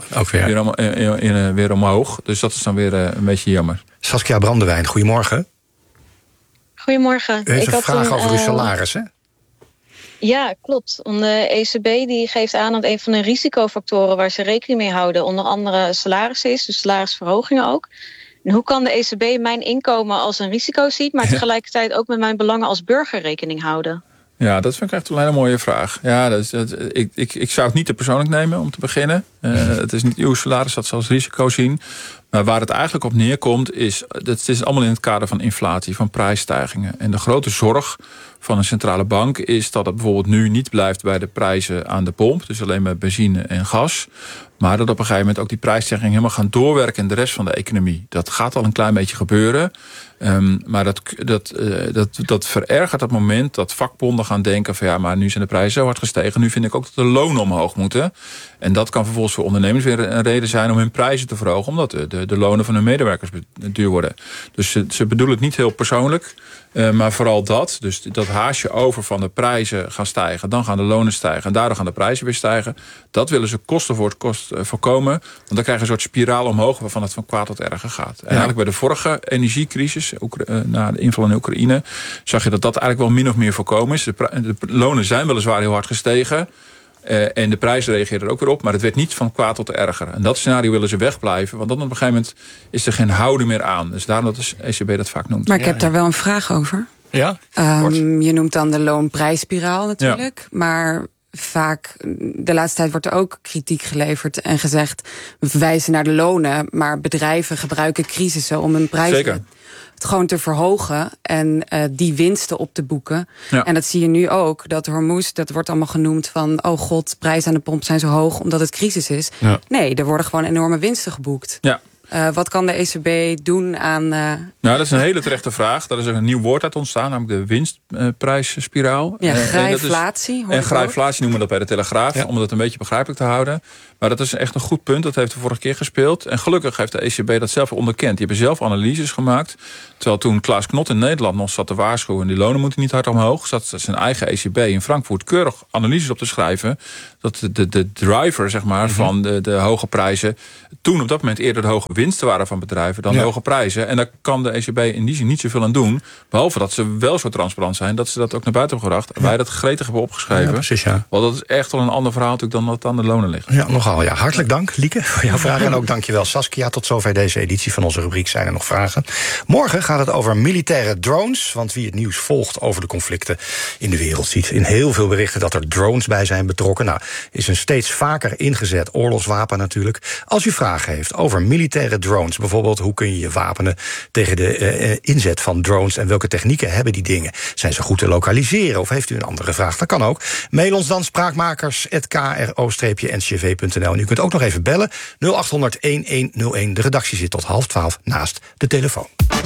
weer omhoog. Dus dat is dan weer een beetje jammer. Saskia Brandewijn, goedemorgen. Goedemorgen. U heeft een vraag over uw salaris, hè? Ja, klopt. De ECB die geeft aan dat een van de risicofactoren waar ze rekening mee houden onder andere salaris is, dus salarisverhogingen ook. En hoe kan de ECB mijn inkomen als een risico zien, maar tegelijkertijd ook met mijn belangen als burger rekening houden? Ja, dat vind ik echt een hele mooie vraag. Ja, ik zou het niet te persoonlijk nemen om te beginnen. Het is niet uw salaris dat ze als risico zien. Maar waar het eigenlijk op neerkomt is, het is allemaal in het kader van inflatie, van prijsstijgingen. En de grote zorg van een centrale bank is dat het bijvoorbeeld nu niet blijft bij de prijzen aan de pomp. Dus alleen met benzine en gas. Maar dat op een gegeven moment ook die prijsstijgingen helemaal gaan doorwerken in de rest van de economie. Dat gaat al een klein beetje gebeuren. Maar dat verergert het moment dat vakbonden gaan denken van ja, maar nu zijn de prijzen zo hard gestegen. Nu vind ik ook dat de lonen omhoog moeten. En dat kan vervolgens voor ondernemers weer een reden zijn om hun prijzen te verhogen. Omdat de lonen van hun medewerkers duur worden. Dus ze bedoelen het niet heel persoonlijk. Maar vooral dat. Dus dat haasje over van de prijzen gaan stijgen. Dan gaan de lonen stijgen. En daardoor gaan de prijzen weer stijgen. Dat willen ze kosten voor het kost voorkomen. Want dan krijg je een soort spiraal omhoog waarvan het van kwaad tot erger gaat. En eigenlijk bij de vorige energiecrisis, na de inval in Oekraïne, zag je dat eigenlijk wel min of meer voorkomen is. De lonen zijn weliswaar heel hard gestegen. En de prijs reageerde er ook weer op. Maar het werd niet van kwaad tot erger. En dat scenario willen ze wegblijven. Want dan op een gegeven moment is er geen houden meer aan. Dus daarom dat de ECB dat vaak noemt. Maar ik heb daar wel een vraag over. Ja? Je noemt dan de loonprijsspiraal natuurlijk. Ja. Maar vaak, de laatste tijd wordt er ook kritiek geleverd en gezegd, we verwijzen naar de lonen, maar bedrijven gebruiken crisissen om hun prijzen gewoon te verhogen en die winsten op te boeken. Ja. En dat zie je nu ook, dat Hormuz, dat wordt allemaal genoemd van, oh god, prijzen aan de pomp zijn zo hoog omdat het crisis is. Ja. Nee, er worden gewoon enorme winsten geboekt. Ja. Wat kan de ECB doen aan... Nou, dat is een hele terechte vraag. Daar is een nieuw woord uit ontstaan, namelijk de winstprijsspiraal. Ja, grijflatie. En grijflatie noemen we dat bij de Telegraaf, om het een beetje begrijpelijk te houden. Maar dat is echt een goed punt, dat heeft de vorige keer gespeeld. En gelukkig heeft de ECB dat zelf onderkend. Die hebben zelf analyses gemaakt. Terwijl toen Klaas Knot in Nederland nog zat te waarschuwen, die lonen moeten niet hard omhoog, zat zijn eigen ECB in Frankfurt keurig analyses op te schrijven, dat de driver, zeg maar, van de hoge prijzen toen op dat moment eerder de hoge winsten waren van bedrijven dan de hoge prijzen. En daar kan de ECB in die zin niet zoveel aan doen. Behalve dat ze wel zo transparant zijn dat ze dat ook naar buiten hebben gebracht. En wij dat gretig hebben opgeschreven. Ja, precies, ja. Want dat is echt wel een ander verhaal natuurlijk dan dat het aan de lonen ligt. Ja, nogal. Ja. Hartelijk dank, Lieke, voor jouw vragen. En ook dankjewel, Saskia. Tot zover deze editie van onze rubriek Zijn er nog vragen? Morgen gaat het over militaire drones. Want wie het nieuws volgt over de conflicten in de wereld ziet in heel veel berichten dat er drones bij zijn betrokken. Nou, is een steeds vaker ingezet oorlogswapen natuurlijk. Als u vragen heeft over militaire drones, bijvoorbeeld hoe kun je je wapenen tegen de inzet van drones en welke technieken hebben die dingen? Zijn ze goed te lokaliseren of heeft u een andere vraag? Dat kan ook. Mail ons dan spraakmakers@kro-ncv.nl. En u kunt ook nog even bellen 0800-1101. De redactie zit tot 11:30 naast de telefoon.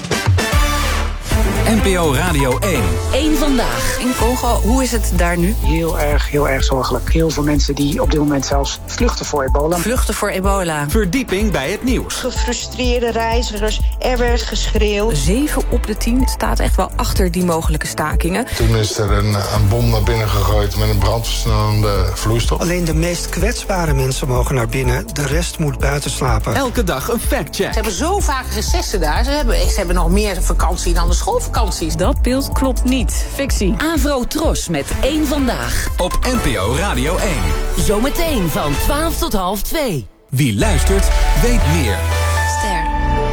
NPO Radio 1. Eén vandaag. In Congo, hoe is het daar nu? Heel erg zorgelijk. Heel veel mensen die op dit moment zelfs vluchten voor ebola. Vluchten voor ebola. Verdieping bij het nieuws. Gefrustreerde reizigers, er werd geschreeuwd. 7 op de 10 staat echt wel achter die mogelijke stakingen. Toen is er een bom naar binnen gegooid met een brandversnellende vloeistof. Alleen de meest kwetsbare mensen mogen naar binnen. De rest moet buiten slapen. Elke dag een factcheck. Ze hebben zo vaak recessen daar. Ze hebben nog meer vakantie dan de schoolvakanties. Dat beeld klopt niet. Fictie. Avro Tros met Eén vandaag. Op NPO Radio 1. Zometeen van 12 tot 1:30. Wie luistert, weet meer. Ster.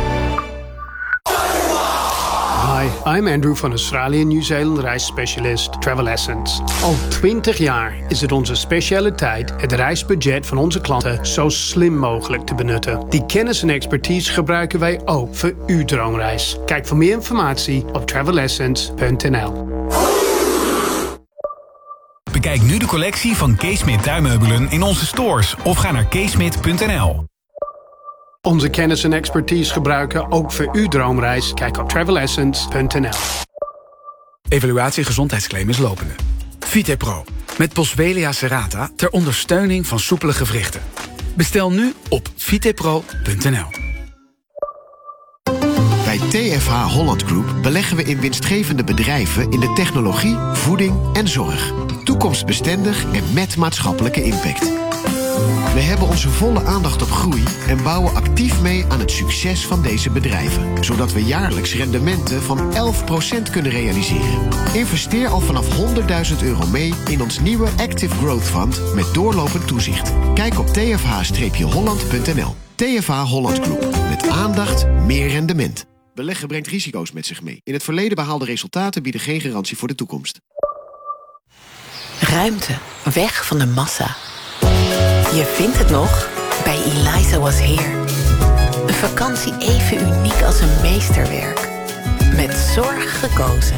Hi, I'm Andrew van Australië Nieuw-Zeeland reisspecialist Travel Essence. Al 20 jaar is het onze specialiteit het reisbudget van onze klanten zo slim mogelijk te benutten. Die kennis en expertise gebruiken wij ook voor uw droomreis. Kijk voor meer informatie op travelessence.nl. Bekijk nu de collectie van Keesmit tuinmeubelen in onze stores of ga naar keesmit.nl. Onze kennis en expertise gebruiken ook voor uw droomreis. Kijk op travelessence.nl. Evaluatie gezondheidsclaim is lopende. Vitepro, met Boswellia serrata ter ondersteuning van soepele gewrichten. Bestel nu op vitepro.nl. Bij TFH Holland Group beleggen we in winstgevende bedrijven in de technologie, voeding en zorg. Toekomstbestendig en met maatschappelijke impact. We hebben onze volle aandacht op groei en bouwen actief mee aan het succes van deze bedrijven. Zodat we jaarlijks rendementen van 11% kunnen realiseren. Investeer al vanaf €100.000 mee in ons nieuwe Active Growth Fund met doorlopend toezicht. Kijk op tfh-holland.nl. TFH Holland Group. Met aandacht, meer rendement. Beleggen brengt risico's met zich mee. In het verleden behaalde resultaten bieden geen garantie voor de toekomst. Ruimte. Weg van de massa. Je vindt het nog bij Eliza Was Here. Een vakantie even uniek als een meesterwerk. Met zorg gekozen.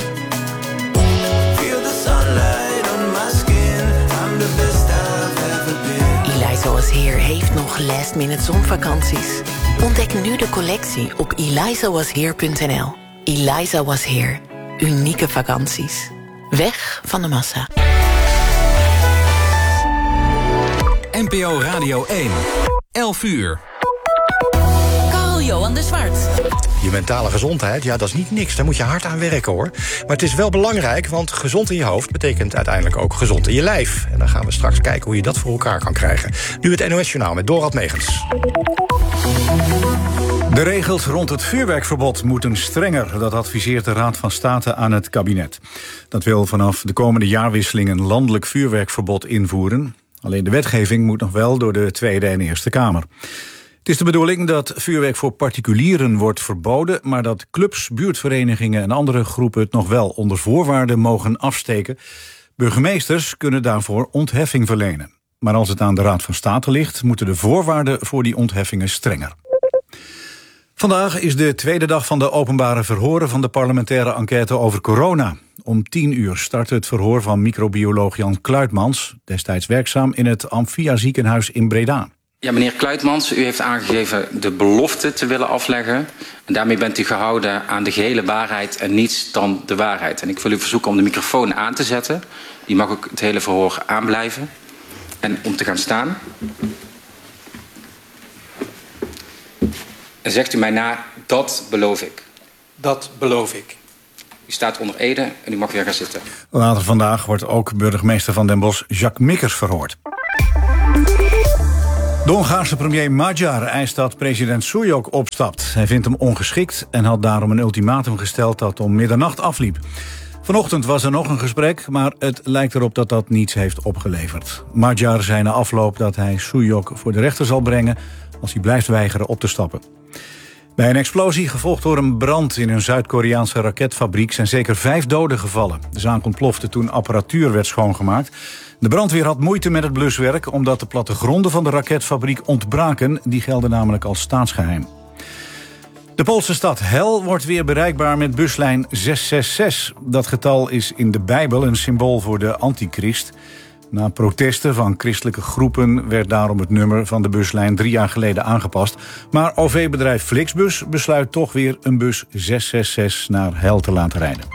Eliza Was Here heeft nog last-minute zonvakanties. Ontdek nu de collectie op elizawasheer.nl. Eliza Was Here. Unieke vakanties. Weg van de massa. NPO Radio 1. 11 uur. Carl-Johan de Zwart. Je mentale gezondheid, ja, dat is niet niks. Daar moet je hard aan werken, hoor. Maar het is wel belangrijk, want gezond in je hoofd betekent uiteindelijk ook gezond in je lijf. En dan gaan we straks kijken hoe je dat voor elkaar kan krijgen. Nu het NOS-journaal met Dorald Megens. De regels rond het vuurwerkverbod moeten strenger. Dat adviseert de Raad van State aan het kabinet. Dat wil vanaf de komende jaarwisseling een landelijk vuurwerkverbod invoeren. Alleen de wetgeving moet nog wel door de Tweede en Eerste Kamer. Het is de bedoeling dat vuurwerk voor particulieren wordt verboden, maar dat clubs, buurtverenigingen en andere groepen het nog wel onder voorwaarden mogen afsteken. Burgemeesters kunnen daarvoor ontheffing verlenen. Maar als het aan de Raad van State ligt, moeten de voorwaarden voor die ontheffingen strenger. Vandaag is de tweede dag van de openbare verhoren van de parlementaire enquête over corona. Om 10:00 start het verhoor van microbioloog Jan Kluitmans, destijds werkzaam in het Amphia ziekenhuis in Breda. Ja, meneer Kluitmans, u heeft aangegeven de belofte te willen afleggen. En daarmee bent u gehouden aan de gehele waarheid en niets dan de waarheid. En ik wil u verzoeken om de microfoon aan te zetten. Die mag ook het hele verhoor aanblijven. En om te gaan staan. En zegt u mij na, dat beloof ik. Dat beloof ik. U staat onder ede en u mag weer gaan zitten. Later vandaag wordt ook burgemeester van Den Bosch Jacques Mikkers verhoord. De Hongaarse premier Magyar eist dat president Súlyog opstapt. Hij vindt hem ongeschikt en had daarom een ultimatum gesteld dat om middernacht afliep. Vanochtend was er nog een gesprek, maar het lijkt erop dat dat niets heeft opgeleverd. Magyar zei na afloop dat hij Súlyog voor de rechter zal brengen als hij blijft weigeren op te stappen. Bij een explosie, gevolgd door een brand in een Zuid-Koreaanse raketfabriek, zijn zeker 5 doden gevallen. De zaak ontplofte toen apparatuur werd schoongemaakt. De brandweer had moeite met het bluswerk omdat de plattegronden van de raketfabriek ontbraken. Die gelden namelijk als staatsgeheim. De Poolse stad Hel wordt weer bereikbaar met buslijn 666. Dat getal is in de Bijbel een symbool voor de antichrist. Na protesten van christelijke groepen werd daarom het nummer van de buslijn 3 jaar geleden aangepast. Maar OV-bedrijf Flixbus besluit toch weer een bus 666 naar Hel te laten rijden.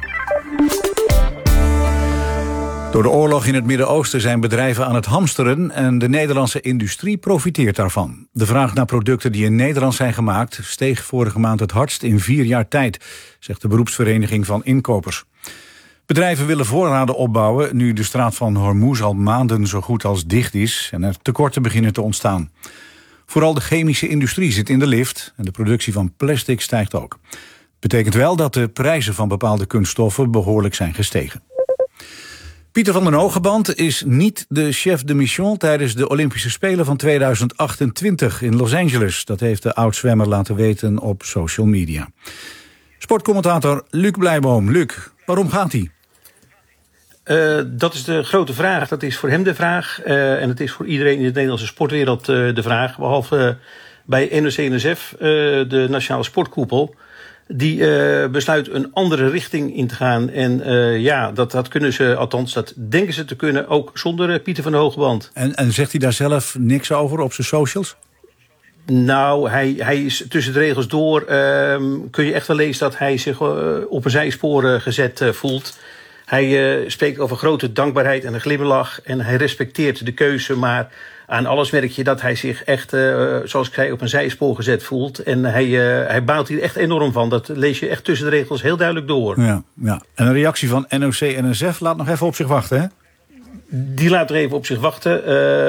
Door de oorlog in het Midden-Oosten zijn bedrijven aan het hamsteren en de Nederlandse industrie profiteert daarvan. De vraag naar producten die in Nederland zijn gemaakt steeg vorige maand het hardst in 4 jaar tijd, zegt de beroepsvereniging van inkopers. Bedrijven willen voorraden opbouwen nu de straat van Hormuz al maanden zo goed als dicht is en er tekorten beginnen te ontstaan. Vooral de chemische industrie zit in de lift en de productie van plastic stijgt ook. Betekent wel dat de prijzen van bepaalde kunststoffen behoorlijk zijn gestegen. Pieter van den Hogeband is niet de chef de mission tijdens de Olympische Spelen van 2028 in Los Angeles. Dat heeft de oud-zwemmer laten weten op social media. Sportcommentator Luc Blijboom. Luc, waarom gaat hij? Dat is de grote vraag. Dat is voor hem de vraag. En het is voor iedereen in de Nederlandse sportwereld de vraag. Behalve bij NOC-NSF, de Nationale Sportkoepel. Die besluit een andere richting in te gaan. En dat kunnen ze, althans dat denken ze te kunnen, ook zonder Pieter van den Hogeband. En zegt hij daar zelf niks over op zijn socials? Nou, hij is tussen de regels door. Kun je echt wel lezen dat hij zich op een zijspoor gezet voelt. Hij spreekt over grote dankbaarheid en een glimlach. En hij respecteert de keuze, maar aan alles merk je dat hij zich echt, zoals ik zei, op een zijspoor gezet voelt. En hij baalt hier echt enorm van. Dat lees je echt tussen de regels heel duidelijk door. Ja. En een reactie van NOC-NSF laat nog even op zich wachten, hè? Die laat er even op zich wachten.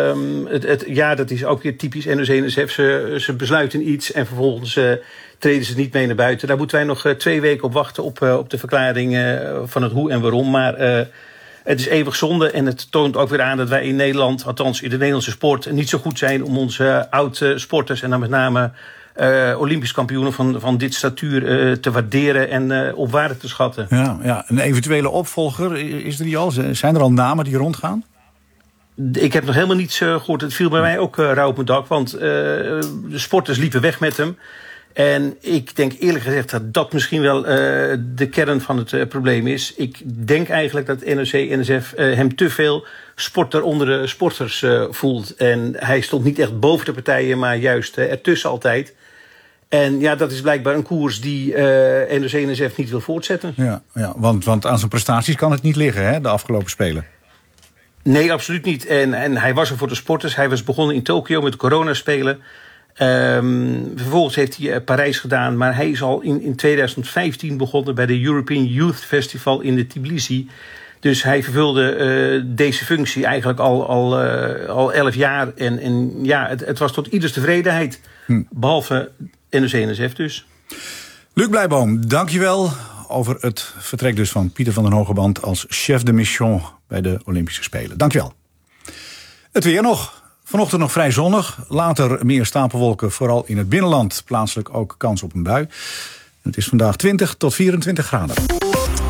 Dat is ook weer typisch NOC-NSF. Ze besluiten iets en vervolgens treden ze niet mee naar buiten. Daar moeten wij nog 2 weken op wachten op de verklaring van het hoe en waarom. Maar het is eeuwig zonde en het toont ook weer aan dat wij in Nederland, althans in de Nederlandse sport, niet zo goed zijn om onze oud-sporters en dan met name Olympisch kampioenen van dit statuur te waarderen en op waarde te schatten. Ja, een eventuele opvolger, is er die al? Zijn er al namen die rondgaan? Ik heb nog helemaal niets gehoord. Het viel bij mij ook rauw op mijn dak, want de sporters liepen weg met hem. En ik denk eerlijk gezegd dat dat misschien wel de kern van het probleem is. Ik denk eigenlijk dat NOC-NSF hem te veel sporter onder de sporters voelt. En hij stond niet echt boven de partijen, maar juist ertussen altijd. En ja, dat is blijkbaar een koers die NOC-NSF niet wil voortzetten. Ja, want aan zijn prestaties kan het niet liggen, hè, de afgelopen Spelen. Nee, absoluut niet. En hij was er voor de sporters. Hij was begonnen in Tokio met de coronaspelen. Vervolgens heeft hij Parijs gedaan, maar hij is al in 2015 begonnen bij de European Youth Festival in de Tbilisi. Dus hij vervulde deze functie eigenlijk al 11 jaar. En het was tot ieders tevredenheid. Behalve NOC-NSF dus. Luc Blijboom, dankjewel over het vertrek dus van Pieter van den Hogeband als chef de mission bij de Olympische Spelen. Dankjewel. Het weer nog. Vanochtend nog vrij zonnig, later meer stapelwolken, vooral in het binnenland. Plaatselijk ook kans op een bui. Het is vandaag 20 tot 24 graden.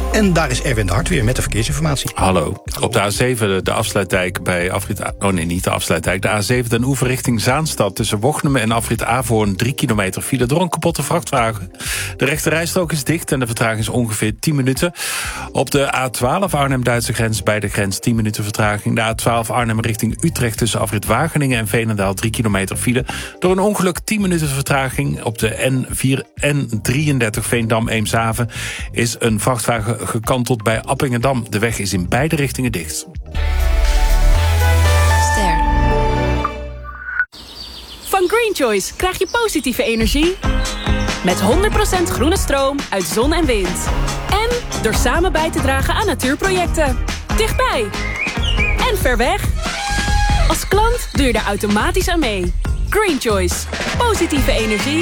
En daar is Erwin de Hart weer met de verkeersinformatie. Hallo. Op de A7, de afsluitdijk bij Afrit... Oh nee, niet de afsluitdijk. De A7 Den Oever richting Zaanstad. Tussen Wochnume en Afrit Averhoorn 3 kilometer file door een kapotte vrachtwagen. De rechte rijstrook is dicht en de vertraging is ongeveer 10 minuten. Op de A12 Arnhem-Duitse grens bij de grens 10 minuten vertraging. De A12 Arnhem richting Utrecht tussen Afrit Wageningen en Veenendaal 3 kilometer file. Door een ongeluk 10 minuten vertraging. Op de N33 Veendam-Eemshaven is een vrachtwagen gekanteld bij Appingedam. De weg is in beide richtingen dicht. Van Green Choice krijg je positieve energie met 100% groene stroom uit zon en wind. En door samen bij te dragen aan natuurprojecten. Dichtbij en ver weg. Als klant doe je er automatisch aan mee. Green Choice. Positieve energie.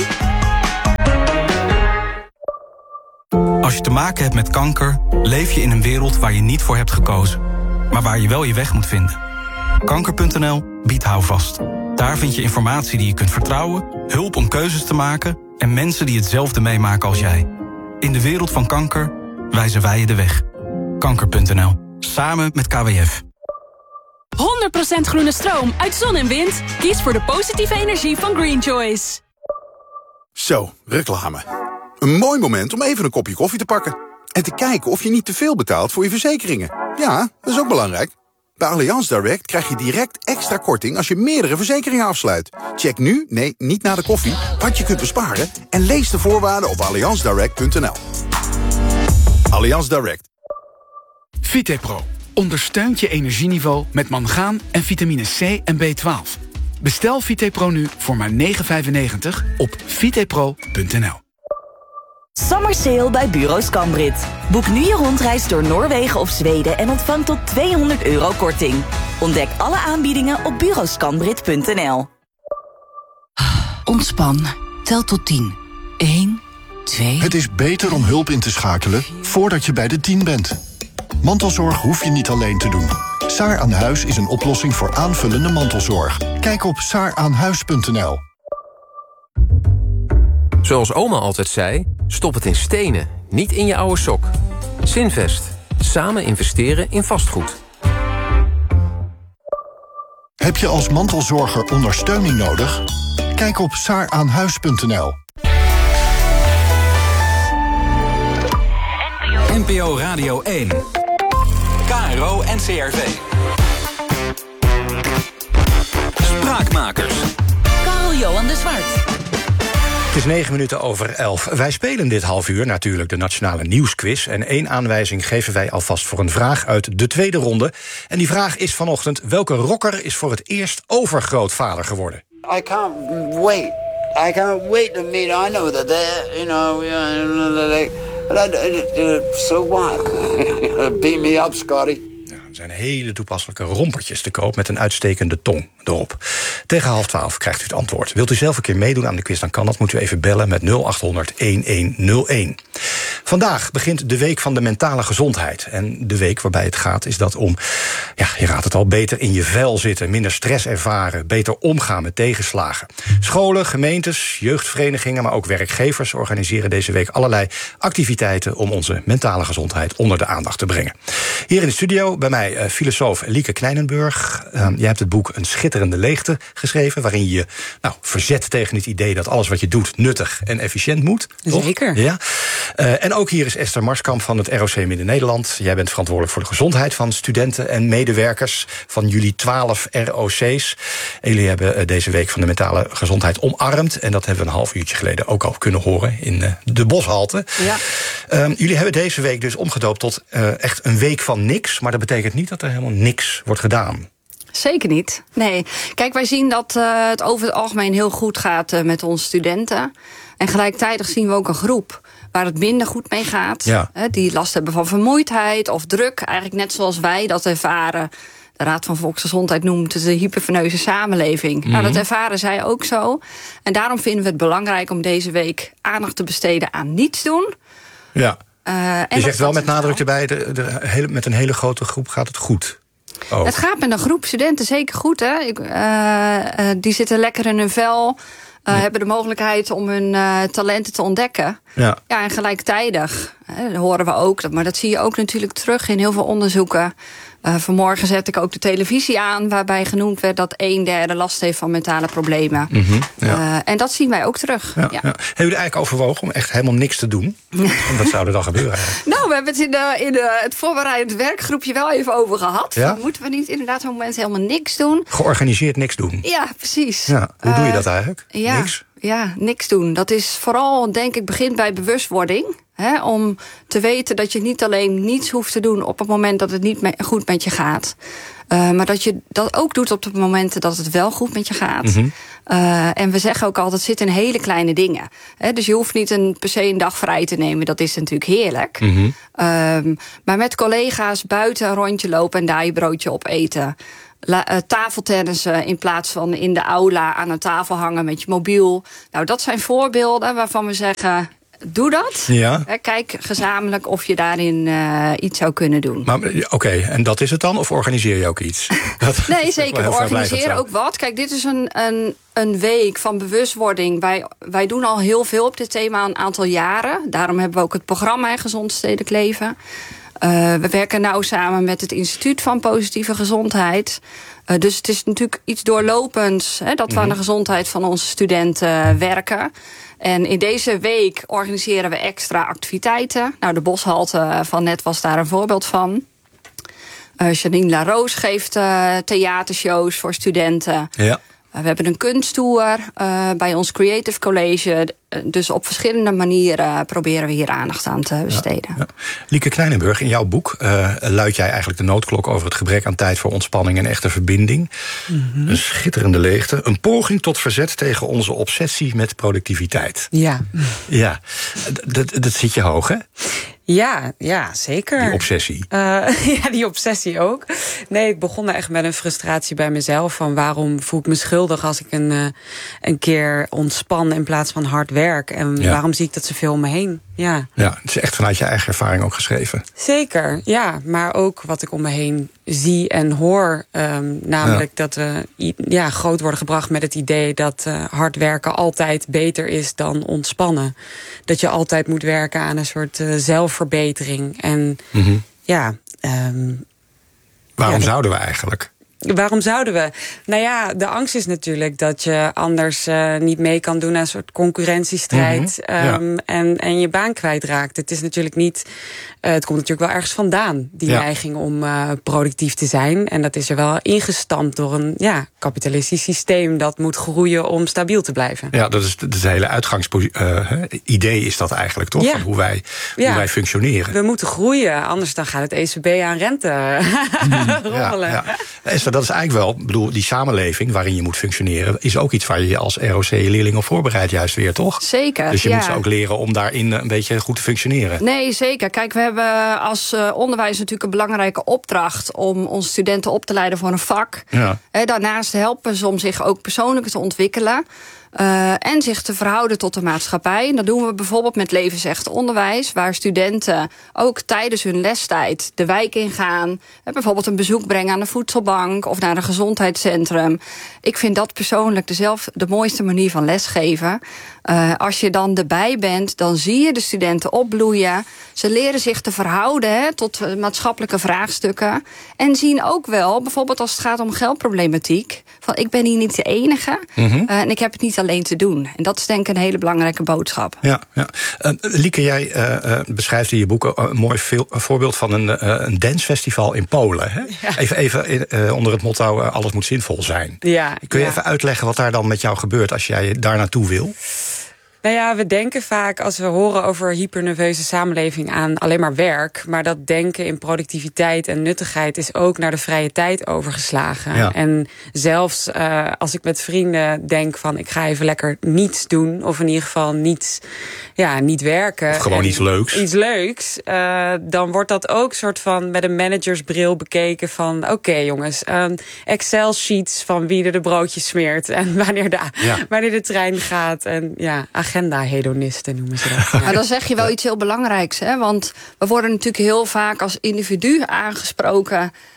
Als je te maken hebt met kanker, leef je in een wereld waar je niet voor hebt gekozen. Maar waar je wel je weg moet vinden. Kanker.nl biedt houvast. Daar vind je informatie die je kunt vertrouwen, hulp om keuzes te maken en mensen die hetzelfde meemaken als jij. In de wereld van kanker wijzen wij je de weg. Kanker.nl. Samen met KWF. 100% groene stroom uit zon en wind. Kies voor de positieve energie van Green Choice. Zo, reclame. Een mooi moment om even een kopje koffie te pakken. En te kijken of je niet te veel betaalt voor je verzekeringen. Ja, dat is ook belangrijk. Bij Allianz Direct krijg je direct extra korting als je meerdere verzekeringen afsluit. Check nu, nee, niet na de koffie, wat je kunt besparen en lees de voorwaarden op allianzdirect.nl. Allianz Direct. Vitepro ondersteunt je energieniveau met mangaan en vitamine C en B12. Bestel Vitepro nu voor maar €9,95 op vitepro.nl. Summer Sale bij Bureau Scambrit. Boek nu je rondreis door Noorwegen of Zweden en ontvang tot €200 korting. Ontdek alle aanbiedingen op bureauscambrit.nl. Ontspan. Tel tot 10. 1, 2... Het is beter om hulp in te schakelen voordat je bij de 10 bent. Mantelzorg hoef je niet alleen te doen. Saar aan Huis is een oplossing voor aanvullende mantelzorg. Kijk op saaraanhuis.nl. Zoals oma altijd zei, stop het in stenen, niet in je oude sok. Zinvest. Samen investeren in vastgoed. Heb je als mantelzorger ondersteuning nodig? Kijk op saaraanhuis.nl. NPO Radio 1. KRO NCRV. Spraakmakers. Karel-Johan de Zwart. Het is 9 minuten over 11. Wij spelen dit half uur natuurlijk de Nationale Nieuwsquiz. En 1 aanwijzing geven wij alvast voor een vraag uit de tweede ronde. En die vraag is vanochtend: welke rocker is voor het eerst overgrootvader geworden? I can't wait. I can't wait to meet. I know that they're, so what? Beat me up, Scotty. Er zijn hele toepasselijke rompertjes te koop met een uitstekende tong erop. Tegen 11:30 krijgt u het antwoord. Wilt u zelf een keer meedoen aan de quiz, dan kan dat. Moet u even bellen met 0800-1101. Vandaag begint de week van de mentale gezondheid. En de week waarbij het gaat is dat om, ja, je raadt het al, beter in je vel zitten, minder stress ervaren, beter omgaan met tegenslagen. Scholen, gemeentes, jeugdverenigingen, maar ook werkgevers organiseren deze week allerlei activiteiten om onze mentale gezondheid onder de aandacht te brengen. Hier in de studio bij mij filosoof Lieke Knijnenburg. Jij hebt het boek Een schitterende leegte geschreven, waarin je verzet tegen het idee dat alles wat je doet nuttig en efficiënt moet. Zeker. Ja. En ook hier is Esther Marskamp van het ROC Midden-Nederland. Jij bent verantwoordelijk voor de gezondheid van studenten en medewerkers van jullie 12 ROC's. En jullie hebben deze week van de mentale gezondheid omarmd. En dat hebben we een half uurtje geleden ook al kunnen horen in de Boshalte. Ja. Jullie hebben deze week dus omgedoopt tot echt een week van niks. Maar dat betekent niet dat er helemaal niks wordt gedaan. Zeker niet. Nee. Kijk, wij zien dat het over het algemeen heel goed gaat met onze studenten. En gelijktijdig zien we ook een groep waar het minder goed mee gaat. Ja. Die last hebben van vermoeidheid of druk. Eigenlijk net zoals wij dat ervaren. De Raad van Volksgezondheid noemt het de hyperveneuze samenleving. Nou, dat ervaren zij ook zo. En daarom vinden we het belangrijk om deze week aandacht te besteden aan niets doen. Ja. Je zegt wel met nadruk erbij, met een hele grote groep gaat het goed. Oh. Het gaat met een groep studenten zeker goed. Hè? Die zitten lekker in hun vel. hebben de mogelijkheid om hun talenten te ontdekken. Ja, en gelijktijdig horen we ook, maar dat zie je ook natuurlijk terug in heel veel onderzoeken. Vanmorgen zette ik ook de televisie aan, waarbij genoemd werd dat 1/3 last heeft van mentale problemen. En dat zien wij ook terug. Ja. Hebben jullie eigenlijk overwogen om echt helemaal niks te doen? Wat zou er dan gebeuren eigenlijk? Nou, we hebben het in het voorbereidend werkgroepje wel even over gehad. Ja? Moeten we niet inderdaad op het moment helemaal niks doen? Georganiseerd niks doen? Ja, precies. Ja. Hoe doe je dat eigenlijk? Niks? Ja, niks doen. Dat is vooral, denk ik, begint bij bewustwording. Om te weten dat je niet alleen niets hoeft te doen op het moment dat het niet goed met je gaat. Maar dat je dat ook doet op de momenten dat het wel goed met je gaat. En we zeggen ook altijd, het zit in hele kleine dingen. Dus je hoeft niet per se een dag vrij te nemen. Dat is natuurlijk heerlijk. Maar met collega's buiten een rondje lopen en daar je broodje op eten. Tafeltennissen in plaats van in de aula aan een tafel hangen met je mobiel. Nou, dat zijn voorbeelden waarvan we zeggen, doe dat. Ja. Kijk gezamenlijk of je daarin iets zou kunnen doen. Maar oké, en dat is het dan? Of organiseer je ook iets? Nee, zeker. We organiseren ook wat. Kijk, dit is een week van bewustwording. Wij doen al heel veel op dit thema een aantal jaren. Daarom hebben we ook het programma Gezond Stedelijk Leven. We werken nauw samen met het Instituut van Positieve Gezondheid. Dus het is natuurlijk iets doorlopends dat we aan de gezondheid van onze studenten werken. En in deze week organiseren we extra activiteiten. Nou, de Boshalte van net was daar een voorbeeld van. Janine Laroos geeft theatershows voor studenten. Ja. We hebben een kunsttour bij ons Creative College. Dus op verschillende manieren proberen we hier aandacht aan te besteden. Ja. Lieke Kleinenburg, in jouw boek luidt jij eigenlijk de noodklok over het gebrek aan tijd voor ontspanning en echte verbinding. Een schitterende leegte. Een poging tot verzet tegen onze obsessie met productiviteit. Ja. Ja, dat zit je hoog, hè? Ja, zeker. Die obsessie. Ja, die obsessie ook. Nee, ik begon echt met een frustratie bij mezelf. Van waarom voel ik me schuldig als ik een keer ontspan in plaats van hard werk? En waarom zie ik dat zoveel om me heen? Ja, het is echt vanuit je eigen ervaring ook geschreven. Zeker, ja. Maar ook wat ik om me heen zie en hoor. Namelijk dat we groot worden gebracht met het idee dat hard werken altijd beter is dan ontspannen. Dat je altijd moet werken aan een soort zelfverbetering. En waarom zouden we eigenlijk? Waarom zouden we? Nou ja, de angst is natuurlijk dat je anders niet mee kan doen aan een soort concurrentiestrijd. En je baan kwijtraakt. Het is natuurlijk niet. Het komt natuurlijk wel ergens vandaan, die neiging om productief te zijn. En dat is er wel ingestampt door een kapitalistisch systeem dat moet groeien om stabiel te blijven. Ja, dat is het hele uitgangsidee is dat eigenlijk, toch? Van hoe wij functioneren. We moeten groeien, anders dan gaat het ECB aan rente rommelen. Dat is eigenlijk wel, bedoel, die samenleving waarin je moet functioneren is ook iets waar je als ROC-leerling op voorbereidt juist weer, toch? Zeker, Dus je moet ze ook leren om daarin een beetje goed te functioneren. Nee, zeker. Kijk, we hebben als onderwijs natuurlijk een belangrijke opdracht om onze studenten op te leiden voor een vak. Ja. Daarnaast helpen ze om zich ook persoonlijk te ontwikkelen. En zich te verhouden tot de maatschappij. En dat doen we bijvoorbeeld met levensecht onderwijs, waar studenten ook tijdens hun lestijd de wijk ingaan. Bijvoorbeeld een bezoek brengen aan de voedselbank of naar een gezondheidscentrum. Ik vind dat persoonlijk de mooiste manier van lesgeven. Als je dan erbij bent, dan zie je de studenten opbloeien. Ze leren zich te verhouden tot maatschappelijke vraagstukken. En zien ook wel, bijvoorbeeld als het gaat om geldproblematiek, van ik ben hier niet de enige. En ik heb het niet alleen te doen. En dat is denk ik een hele belangrijke boodschap. Ja. Lieke, jij beschrijft in je boek een mooi voorbeeld van een dancefestival in Polen. Hè? Ja. Even onder het motto, alles moet zinvol zijn. Ja, kun je even uitleggen wat daar dan met jou gebeurt als jij daar naartoe wil? Nou ja, we denken vaak als we horen over hypernerveuze samenleving aan alleen maar werk. Maar dat denken in productiviteit en nuttigheid is ook naar de vrije tijd overgeslagen. Ja. En zelfs als ik met vrienden denk van ik ga even lekker niets doen. Of in ieder geval niet werken. Of gewoon iets leuks. Iets leuks. Dan wordt dat ook soort van met een managersbril bekeken van oké, jongens, Excel sheets van wie er de broodjes smeert. En wanneer de trein gaat. En agenda-hedonisten noemen ze dat. Maar dan zeg je wel iets heel belangrijks. Hè? Want we worden natuurlijk heel vaak als individu aangesproken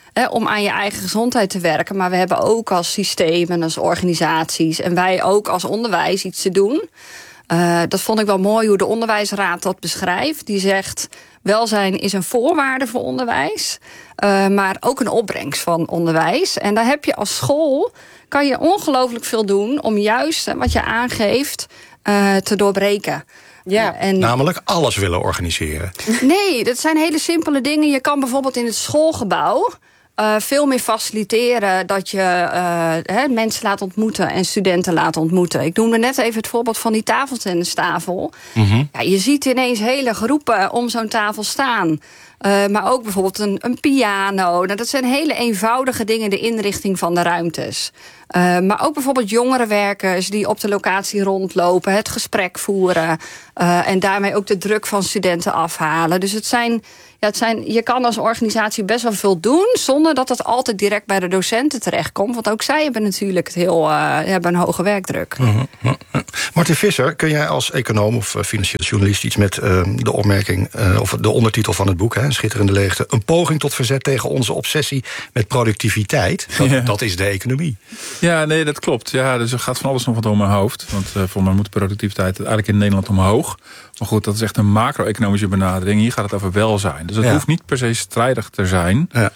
om aan je eigen gezondheid te werken. Maar we hebben ook als systeem en als organisaties en wij ook als onderwijs iets te doen. Dat vond ik wel mooi hoe de onderwijsraad dat beschrijft. Die zegt, welzijn is een voorwaarde voor onderwijs, maar ook een opbrengst van onderwijs. En daar heb je als school, kan je ongelooflijk veel doen om juist wat je aangeeft te doorbreken. Ja. Namelijk alles willen organiseren. Nee, dat zijn hele simpele dingen. Je kan bijvoorbeeld in het schoolgebouw veel meer faciliteren dat je mensen laat ontmoeten en studenten laat ontmoeten. Ik noemde net even het voorbeeld van die tafeltennistafel. Mm-hmm. Ja, je ziet ineens hele groepen om zo'n tafel staan. Maar ook bijvoorbeeld een piano. Nou, dat zijn hele eenvoudige dingen, de inrichting van de ruimtes. Maar ook bijvoorbeeld jongerenwerkers die op de locatie rondlopen, het gesprek voeren en daarmee ook de druk van studenten afhalen. Dus je kan als organisatie best wel veel doen zonder dat het altijd direct bij de docenten terechtkomt. Want ook zij hebben natuurlijk hebben een hoge werkdruk. Mm-hmm. Martin Visser, kun jij als econoom of financieel journalist iets met de opmerking of de ondertitel van het boek, Schitterende Leegte, een poging tot verzet tegen onze obsessie met productiviteit? Dat is de economie. Ja, nee, dat klopt. Ja, dus er gaat van alles nog wat door mijn hoofd. Want voor mij moet de productiviteit eigenlijk in Nederland omhoog. Maar goed, dat is echt een macro-economische benadering. Hier gaat het over welzijn. Dus het hoeft niet per se strijdig te zijn. Ja.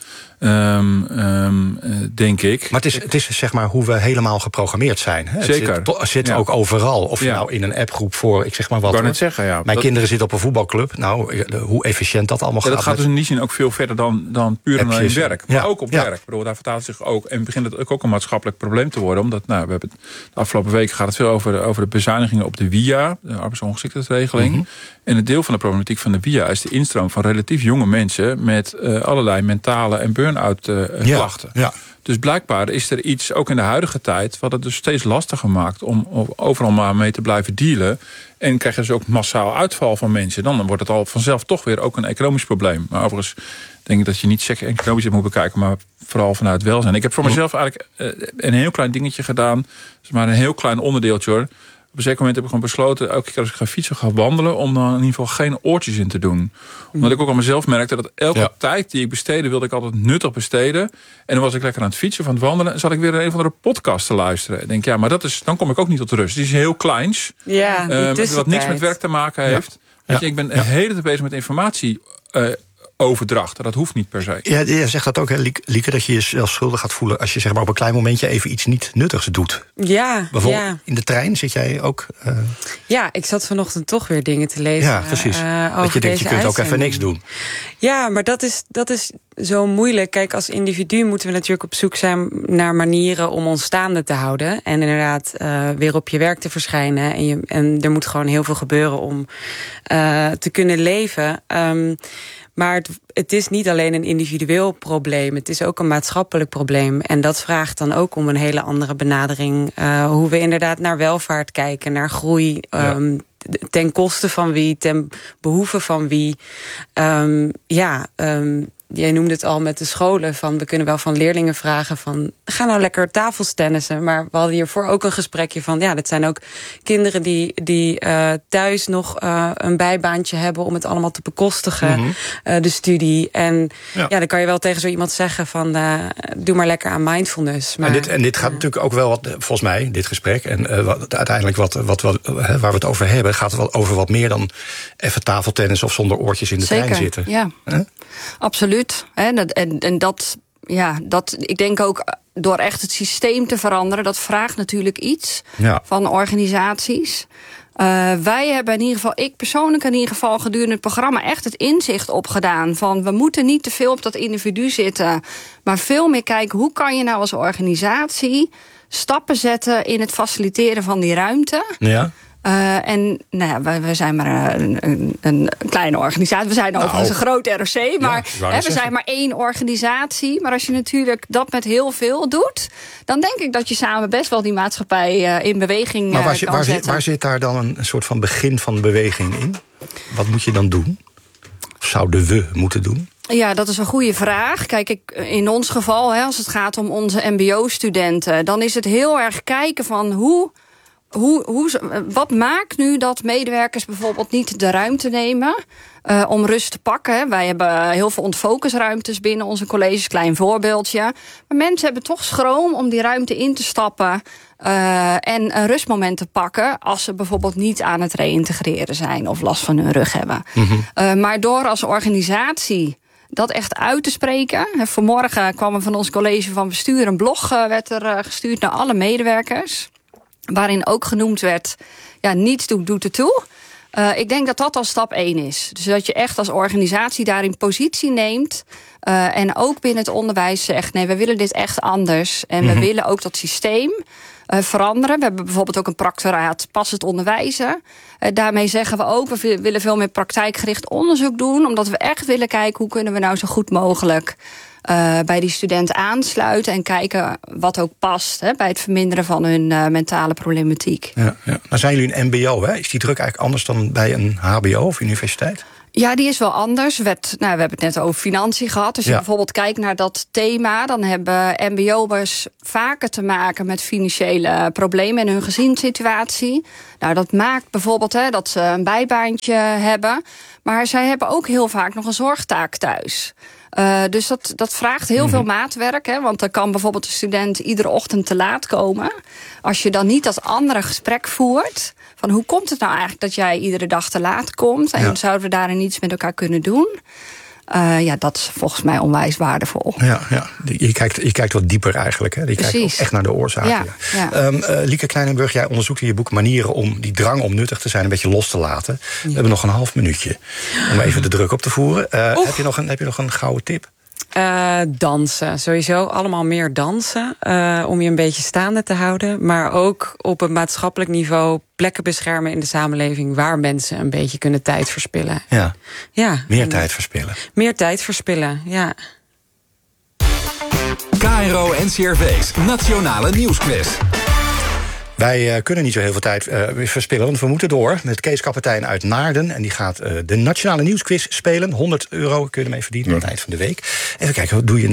Denk ik. Maar het is zeg maar hoe we helemaal geprogrammeerd zijn. Hè? Zeker. Het zit ook overal. Of je nou in een appgroep voor, ik zeg maar wat. Ik wou net zeggen, Mijn kinderen zitten op een voetbalclub. Nou, hoe efficiënt dat allemaal gaat. Dat gaat dus in die zin ook veel verder dan puur en alleen werk. Maar ook op werk. Ik bedoel, daar vertaalt zich ook. En begint het ook een maatschappelijk probleem te worden. Omdat, we hebben de afgelopen weken gaat het veel over de bezuinigingen op de WIA, de arbeidsongeschiktheidsregeling. Mm-hmm. En een deel van de problematiek van de WIA is de instroom van relatief jonge mensen met allerlei mentale en burn-out klachten. Ja. Dus blijkbaar is er iets, ook in de huidige tijd, wat het dus steeds lastiger maakt om overal maar mee te blijven dealen. En krijg je dus ook massaal uitval van mensen. Dan wordt het al vanzelf toch weer ook een economisch probleem. Maar overigens denk ik dat je niet zeker economisch moet bekijken, maar vooral vanuit welzijn. Ik heb voor mezelf eigenlijk een heel klein dingetje gedaan. Dat is maar een heel klein onderdeeltje hoor. Op een zeker moment heb ik gewoon besloten, elke keer als ik ga fietsen, ga wandelen, om dan in ieder geval geen oortjes in te doen. Omdat ik ook aan mezelf merkte dat elke tijd die ik besteedde, wilde ik altijd nuttig besteden. En dan was ik lekker aan het fietsen, van het wandelen, en zat ik weer een of andere podcast te luisteren. Ik denk, maar dan kom ik ook niet tot rust. Het is heel kleins, wat niks met werk te maken heeft. Weet je, ik ben de hele tijd bezig met informatie overdracht. Dat hoeft niet per se. Ja, je zegt dat ook, hè, Lieke, dat je jezelf schuldig gaat voelen als je zeg maar op een klein momentje even iets niet nuttigs doet. Ja. Bijvoorbeeld in de trein zit jij ook. Ja, ik zat vanochtend toch weer dingen te lezen. Ja, precies. Dat je denkt, je kunt ook even niks doen. Ja, maar dat is zo moeilijk. Kijk, als individu moeten we natuurlijk op zoek zijn naar manieren om ons staande te houden. En inderdaad weer op je werk te verschijnen. En er moet gewoon heel veel gebeuren om te kunnen leven. Maar het is niet alleen een individueel probleem. Het is ook een maatschappelijk probleem. En dat vraagt dan ook om een hele andere benadering. Hoe we inderdaad naar welvaart kijken, naar groei. Ten koste van wie, ten behoeve van wie. Jij noemde het al met de scholen. We kunnen wel van leerlingen vragen van, ga nou lekker tafeltennissen. Maar we hadden hiervoor ook een gesprekje van, dat zijn ook kinderen die thuis nog een bijbaantje hebben om het allemaal te bekostigen. Mm-hmm. De studie. En dan kan je wel tegen zo iemand zeggen van, doe maar lekker aan mindfulness. Maar, en dit gaat natuurlijk ook wel wat, volgens mij, dit gesprek, en uiteindelijk waar we het over hebben, gaat het wel over wat meer dan even tafeltennis of zonder oortjes in de trein zitten. Ja, absoluut. En dat, ik denk ook, door echt het systeem te veranderen, dat vraagt natuurlijk iets van organisaties. Wij hebben in ieder geval, ik persoonlijk in ieder geval gedurende het programma echt het inzicht opgedaan van, we moeten niet te veel op dat individu zitten, maar veel meer kijken, hoe kan je nou als organisatie stappen zetten in het faciliteren van die ruimte. Ja. We zijn maar een kleine organisatie. We zijn overigens een groot ROC, maar we zijn maar één organisatie. Maar als je natuurlijk dat met heel veel doet, dan denk ik dat je samen best wel die maatschappij in beweging kan zetten. Waar zit daar dan een soort van begin van beweging in? Wat moet je dan doen? Of zouden we moeten doen? Ja, dat is een goede vraag. Kijk, in ons geval, als het gaat om onze mbo-studenten, dan is het heel erg kijken van hoe wat maakt nu dat medewerkers bijvoorbeeld niet de ruimte nemen om rust te pakken? Wij hebben heel veel ontfocusruimtes binnen onze colleges, klein voorbeeldje. Maar mensen hebben toch schroom om die ruimte in te stappen en een rustmoment te pakken als ze bijvoorbeeld niet aan het reïntegreren zijn of last van hun rug hebben. Maar door als organisatie dat echt uit te spreken. Vanmorgen kwam er van ons college van bestuur een blog werd er gestuurd naar alle medewerkers, waarin ook genoemd werd, niets doet ertoe. Ik denk dat dat al stap 1 is. Dus dat je echt als organisatie daarin positie neemt. En ook binnen het onderwijs zegt, nee, we willen dit echt anders. En we willen ook dat systeem veranderen. We hebben bijvoorbeeld ook een practoraat passend onderwijzen. Daarmee zeggen we ook, we willen veel meer praktijkgericht onderzoek doen. Omdat we echt willen kijken, hoe kunnen we nou zo goed mogelijk bij die student aansluiten en kijken wat ook past bij het verminderen van hun mentale problematiek. Ja. Nou zijn jullie een mbo, hè? Is die druk eigenlijk anders dan bij een hbo of universiteit? Ja, die is wel anders. We hebben het net over financiën gehad. Als je bijvoorbeeld kijkt naar dat thema, dan hebben mbo'ers vaker te maken met financiële problemen in hun gezinssituatie. Nou, dat maakt bijvoorbeeld dat ze een bijbaantje hebben. Maar zij hebben ook heel vaak nog een zorgtaak thuis. Dus dat vraagt heel veel maatwerk. Want dan kan bijvoorbeeld de student iedere ochtend te laat komen. Als je dan niet dat andere gesprek voert, van hoe komt het nou eigenlijk dat jij iedere dag te laat komt? En zouden we daarin iets met elkaar kunnen doen? Dat is volgens mij onwijs waardevol. Ja. Je kijkt wat dieper eigenlijk. Hè? Je kijkt ook echt naar de oorzaken. Lieke Kleinenburg, jij onderzoekt in je boek manieren om die drang om nuttig te zijn een beetje los te laten. We hebben nog een half minuutje om even de druk op te voeren. Heb je nog een gouden tip? Dansen, sowieso. Allemaal meer dansen. Om je een beetje staande te houden. Maar ook op een maatschappelijk niveau plekken beschermen in de samenleving waar mensen een beetje kunnen tijd verspillen. Meer tijd verspillen. Meer tijd verspillen, ja. KRO NCRV's Nationale Nieuwsquiz. Wij kunnen niet zo heel veel tijd verspillen, want we moeten door met Kees Kapitein uit Naarden. En die gaat de Nationale Nieuwsquiz spelen. €100 kun je ermee verdienen aan het eind van de week. Even kijken, wat doe je